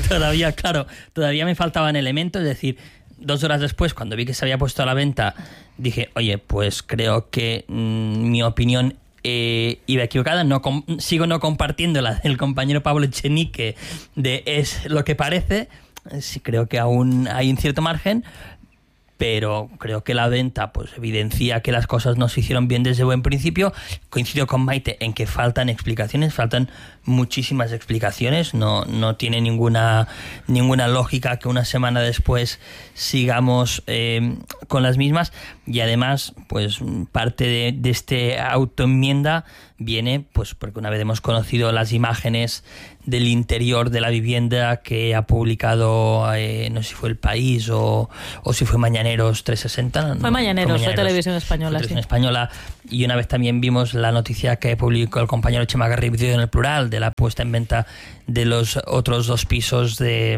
Todavía me faltaban elementos, es decir, 2 horas después, cuando vi que se había puesto a la venta, dije, oye, pues creo que mi opinión iba equivocada, sigo no compartiendo la del compañero Pablo Echenique de es lo que parece, sí, creo que aún hay un cierto margen, pero creo que la venta pues evidencia que las cosas no se hicieron bien desde buen principio. Coincido con Maite en que faltan explicaciones, faltan muchísimas explicaciones, no tiene ninguna lógica que una semana después sigamos con las mismas, y además pues parte de este autoenmienda viene pues porque una vez hemos conocido las imágenes del interior de la vivienda que ha publicado, no sé si fue El País o si fue Mañaneros 360. Fue Mañaneros, fue Televisión Española. Televisión Española, y una vez también vimos la noticia que publicó el compañero Chema Garrido en El Plural, de la puesta en venta de los otros 2 pisos de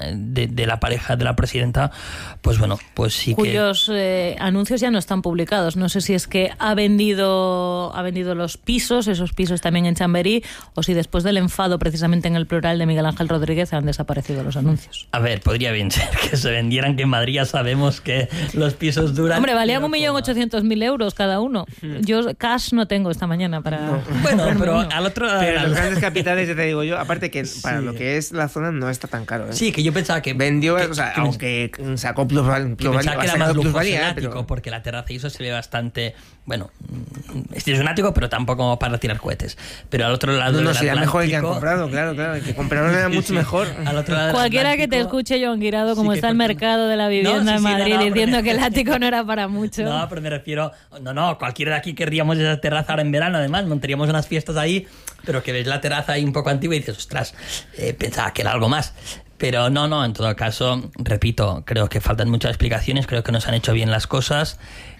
la pareja de la presidenta. Pues bueno, pues sí cuyos anuncios ya no están publicados. No sé si es que ha vendido los pisos, esos pisos también en Chamberí, o si después del enfado precisamente en El Plural de Miguel Ángel Rodríguez han desaparecido los anuncios. A ver, podría bien ser que se vendieran, que en Madrid ya sabemos que los pisos duran... Hombre, valían 1.800.000 euros cada uno. Yo cash no tengo esta mañana para... No. Bueno, pero al otro lado... Pero los grandes capitales, ya te digo yo, aparte que para lo que es la zona no está tan caro. Sí, que yo pensaba que... Vendió, aunque sacó plusvalía. Pensaba que era más lujoso el ático, porque la terraza y eso se ve bastante... Bueno, es un ático, pero tampoco para tirar cohetes. Pero al otro lado del sería Atlántico... mejor el que han comprado, claro. El que compraron era mucho mejor. Al otro lado cualquiera que te escuche, Joan Guirado, como está el mercado de la vivienda en Madrid, diciendo que el ático no era para mucho. No, pero me refiero... No, cualquiera de aquí querríamos esa terraza ahora en verano, además, montaríamos unas fiestas ahí, pero que ves la terraza ahí un poco antigua y dices, ostras, pensaba que era algo más. Pero no, en todo caso, repito, creo que faltan muchas explicaciones, creo que no se han hecho bien las cosas.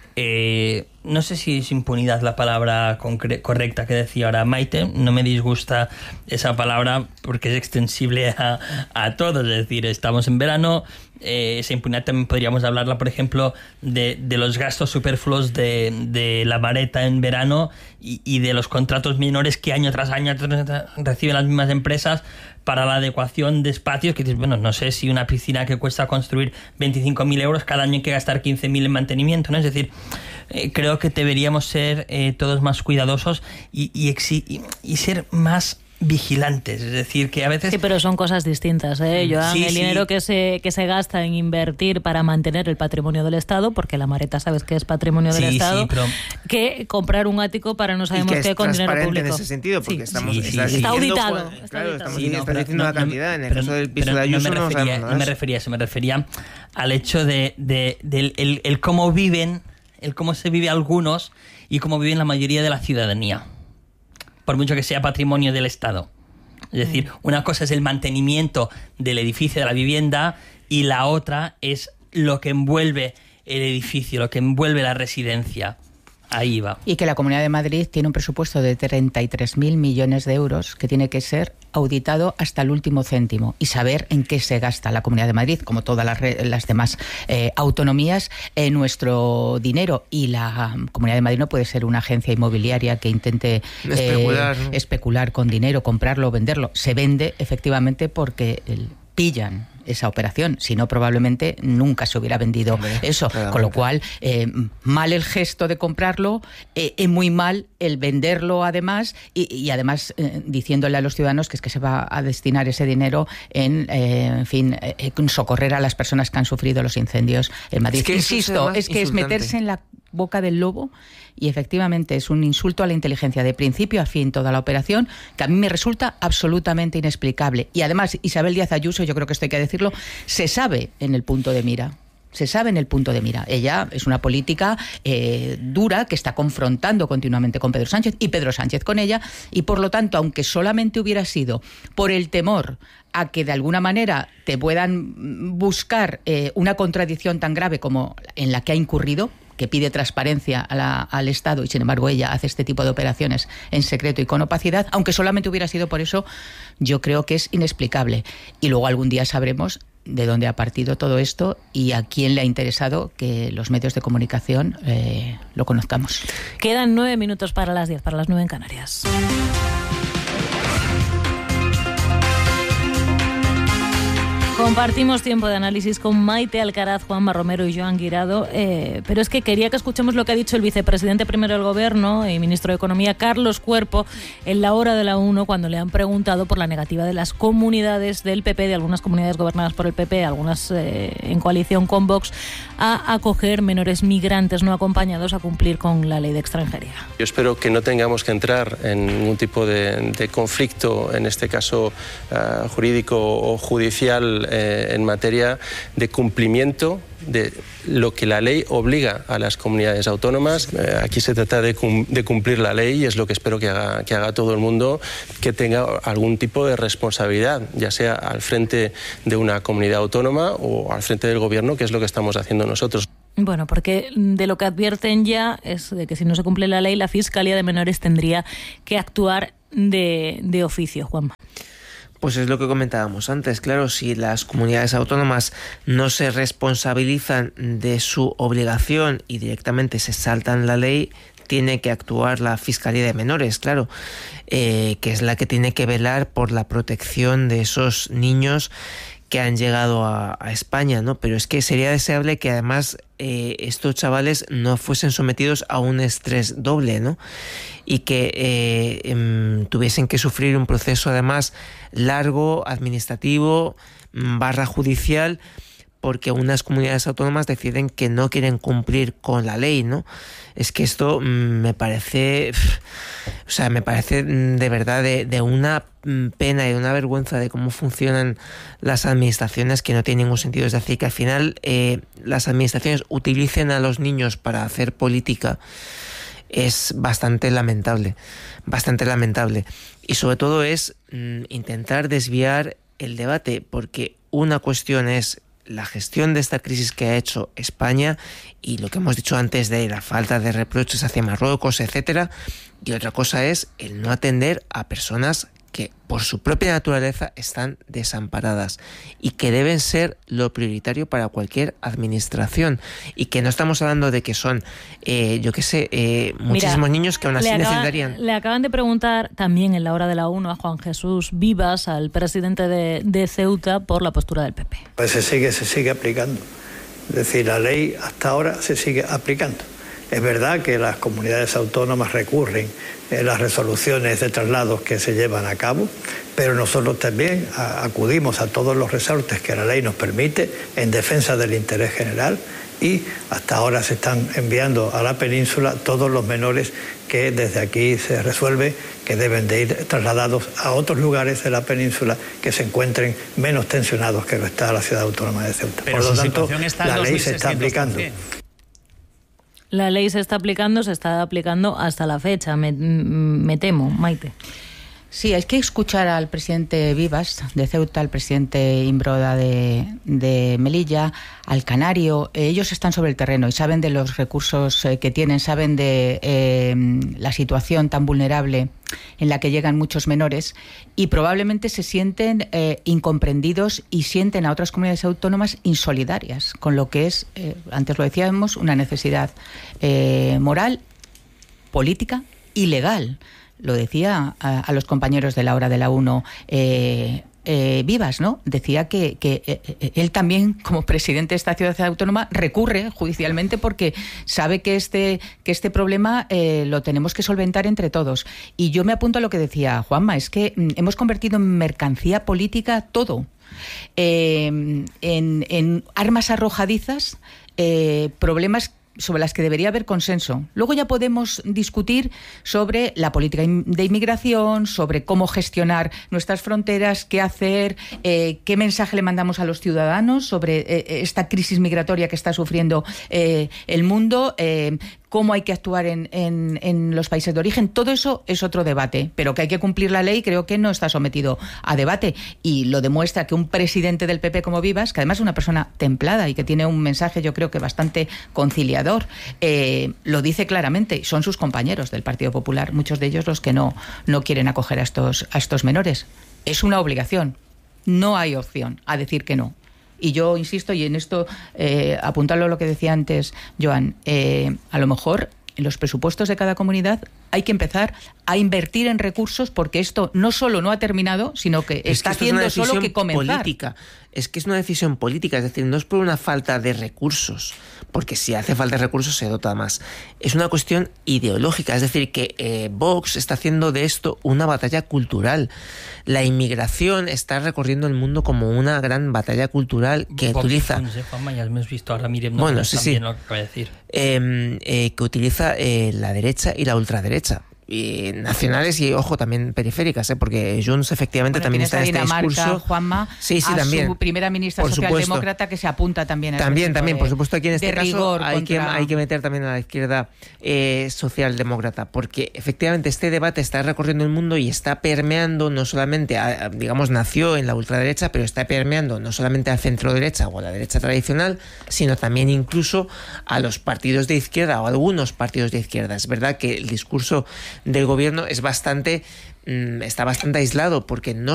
No sé si es impunidad la palabra correcta que decía ahora Maite, no me disgusta esa palabra porque es extensible a todos, es decir, estamos en verano, esa impunidad también podríamos hablarla, por ejemplo, de los gastos superfluos de la vareta en verano y de los contratos menores que año tras año reciben las mismas empresas para la adecuación de espacios, que dices, bueno, no sé si una piscina que cuesta construir 25.000 euros, cada año hay que gastar 15.000 en mantenimiento, ¿no? Es decir, creo que deberíamos ser todos más cuidadosos y ser más vigilantes, es decir, que a veces... Sí, pero son cosas distintas, Joan, sí, el dinero que se gasta en invertir para mantener el patrimonio del Estado, porque la Mareta sabes que es patrimonio del Estado, pero... que comprar un ático para no sabemos qué con dinero público. En ese sentido, porque está auditado. Estamos diciendo la cantidad, en el caso del piso de Ayuso no me refería a eso, me refería al hecho del cómo viven, el cómo se vive algunos y cómo viven la mayoría de la ciudadanía, por mucho que sea patrimonio del Estado. Es decir, una cosa es el mantenimiento del edificio, de la vivienda, y la otra es lo que envuelve el edificio, lo que envuelve la residencia. Ahí va. Y que la Comunidad de Madrid tiene un presupuesto de 33.000 millones de euros que tiene que ser auditado hasta el último céntimo y saber en qué se gasta la Comunidad de Madrid, como todas las demás autonomías, nuestro dinero. Y la Comunidad de Madrid no puede ser una agencia inmobiliaria que intente especular con dinero, comprarlo o venderlo. Se vende efectivamente porque pillan esa operación, si no probablemente nunca se hubiera vendido eso, con lo cual mal el gesto de comprarlo, muy mal el venderlo además, y además diciéndole a los ciudadanos que es que se va a destinar ese dinero en socorrer a las personas que han sufrido los incendios en Madrid. Insisto, es que es meterse en la boca del lobo, y efectivamente es un insulto a la inteligencia de principio a fin toda la operación, que a mí me resulta absolutamente inexplicable. Y además Isabel Díaz Ayuso, yo creo que esto hay que decirlo, se sabe en el punto de mira. se sabe en el punto de mira. Ella es una política dura que está confrontando continuamente con Pedro Sánchez y Pedro Sánchez con ella, y por lo tanto, aunque solamente hubiera sido por el temor a que de alguna manera te puedan buscar una contradicción tan grave como en la que ha incurrido, que pide transparencia al Estado, y sin embargo ella hace este tipo de operaciones en secreto y con opacidad, aunque solamente hubiera sido por eso, yo creo que es inexplicable. Y luego algún día sabremos de dónde ha partido todo esto y a quién le ha interesado que los medios de comunicación lo conozcamos. Quedan 9 minutos para las 10, para las 9 en Canarias. Compartimos tiempo de análisis con Maite Alcaraz, Juanma Romero y Joan Guirado, pero es que quería que escuchemos lo que ha dicho el vicepresidente primero del Gobierno y ministro de Economía, Carlos Cuerpo, en la hora de la 1, cuando le han preguntado por la negativa de las comunidades del PP, de algunas comunidades gobernadas por el PP, algunas en coalición con Vox, a acoger menores migrantes no acompañados a cumplir con la ley de extranjería. Yo espero que no tengamos que entrar en ningún tipo de conflicto, en este caso jurídico o judicial, en materia de cumplimiento de lo que la ley obliga a las comunidades autónomas. Aquí se trata de cumplir la ley y es lo que espero que haga todo el mundo que tenga algún tipo de responsabilidad, ya sea al frente de una comunidad autónoma o al frente del Gobierno, que es lo que estamos haciendo nosotros. Bueno, porque de lo que advierten ya es de que si no se cumple la ley, la Fiscalía de Menores tendría que actuar de oficio, Juanma. Pues es lo que comentábamos antes, claro, si las comunidades autónomas no se responsabilizan de su obligación y directamente se saltan la ley, tiene que actuar la Fiscalía de Menores, claro, que es la que tiene que velar por la protección de esos niños que han llegado a España, ¿no? Pero es que sería deseable que además estos chavales no fuesen sometidos a un estrés doble, ¿no? Y que tuviesen que sufrir un proceso además largo, administrativo, /judicial, porque unas comunidades autónomas deciden que no quieren cumplir con la ley, ¿no? Es que esto me parece de verdad de una pena y de una vergüenza de cómo funcionan las administraciones, que no tiene ningún sentido. Es decir, que al final las administraciones utilicen a los niños para hacer política es bastante lamentable. Y sobre todo es intentar desviar el debate, porque una cuestión es la gestión de esta crisis que ha hecho España y lo que hemos dicho antes de la falta de reproches hacia Marruecos, etcétera, y otra cosa es el no atender a personas que por su propia naturaleza están desamparadas y que deben ser lo prioritario para cualquier administración, y que no estamos hablando de que son muchísimos niños que aún así necesitarían. Le acaban de preguntar también en la hora de la 1 a Juan Jesús Vivas, al presidente de Ceuta, por la postura del PP. Pues se sigue aplicando, es decir, la ley hasta ahora se sigue aplicando. Es verdad que las comunidades autónomas recurren en las resoluciones de traslados que se llevan a cabo, pero nosotros también acudimos a todos los resortes que la ley nos permite en defensa del interés general, y hasta ahora se están enviando a la península todos los menores que desde aquí se resuelve que deben de ir trasladados a otros lugares de la península que se encuentren menos tensionados que lo está la ciudad autónoma de Ceuta. Pero por lo tanto, la ley se está aplicando. La ley se está aplicando hasta la fecha, me temo, Maite. Sí, hay que escuchar al presidente Vivas de Ceuta, al presidente Imbroda de Melilla, al canario. Ellos están sobre el terreno y saben de los recursos que tienen, saben de la situación tan vulnerable en la que llegan muchos menores, y probablemente se sienten incomprendidos y sienten a otras comunidades autónomas insolidarias con lo que es, antes lo decíamos, una necesidad moral, política y legal. Lo decía a los compañeros de la hora de la 1 Vivas, ¿no? Decía que él también, como presidente de esta ciudad autónoma, recurre judicialmente porque sabe que este problema lo tenemos que solventar entre todos. Y yo me apunto a lo que decía Juanma, es que hemos convertido en mercancía política todo. En armas arrojadizas, problemas sobre las que debería haber consenso. Luego ya podemos discutir sobre la política de inmigración, sobre cómo gestionar nuestras fronteras, qué hacer, qué mensaje le mandamos a los ciudadanos sobre esta crisis migratoria que está sufriendo el mundo, cómo hay que actuar en los países de origen. Todo eso es otro debate, pero que hay que cumplir la ley creo que no está sometido a debate, y lo demuestra que un presidente del PP como Vivas, que además es una persona templada y que tiene un mensaje yo creo que bastante conciliador, lo dice claramente. Son sus compañeros del Partido Popular, muchos de ellos los que no quieren acoger a estos menores. Es una obligación, no hay opción a decir que no. Y yo insisto, y en esto apuntarlo a lo que decía antes Joan, a lo mejor en los presupuestos de cada comunidad hay que empezar a invertir en recursos, porque esto no solo no ha terminado, sino que está haciendo solo que comenzar. Es que es una decisión política, es decir, no es por una falta de recursos, porque si hace falta de recursos se dota más. Es una cuestión ideológica, es decir, que Vox está haciendo de esto una batalla cultural. La inmigración está recorriendo el mundo como una gran batalla cultural que utiliza... Bueno, sí. Que utiliza la derecha y la ultraderecha. Y nacionales y, ojo, también periféricas, porque Junts efectivamente también está en este discurso. Juanma, sí, también. Su primera ministra socialdemócrata que se apunta también a también, por supuesto, aquí en este caso hay que meter también a la izquierda socialdemócrata, porque efectivamente este debate está recorriendo el mundo y está permeando no solamente, digamos, nació en la ultraderecha, pero está permeando no solamente al centro derecha o a la derecha tradicional, sino también incluso a los partidos de izquierda o a algunos partidos de izquierda. Es verdad que el discurso del gobierno es está bastante aislado, porque no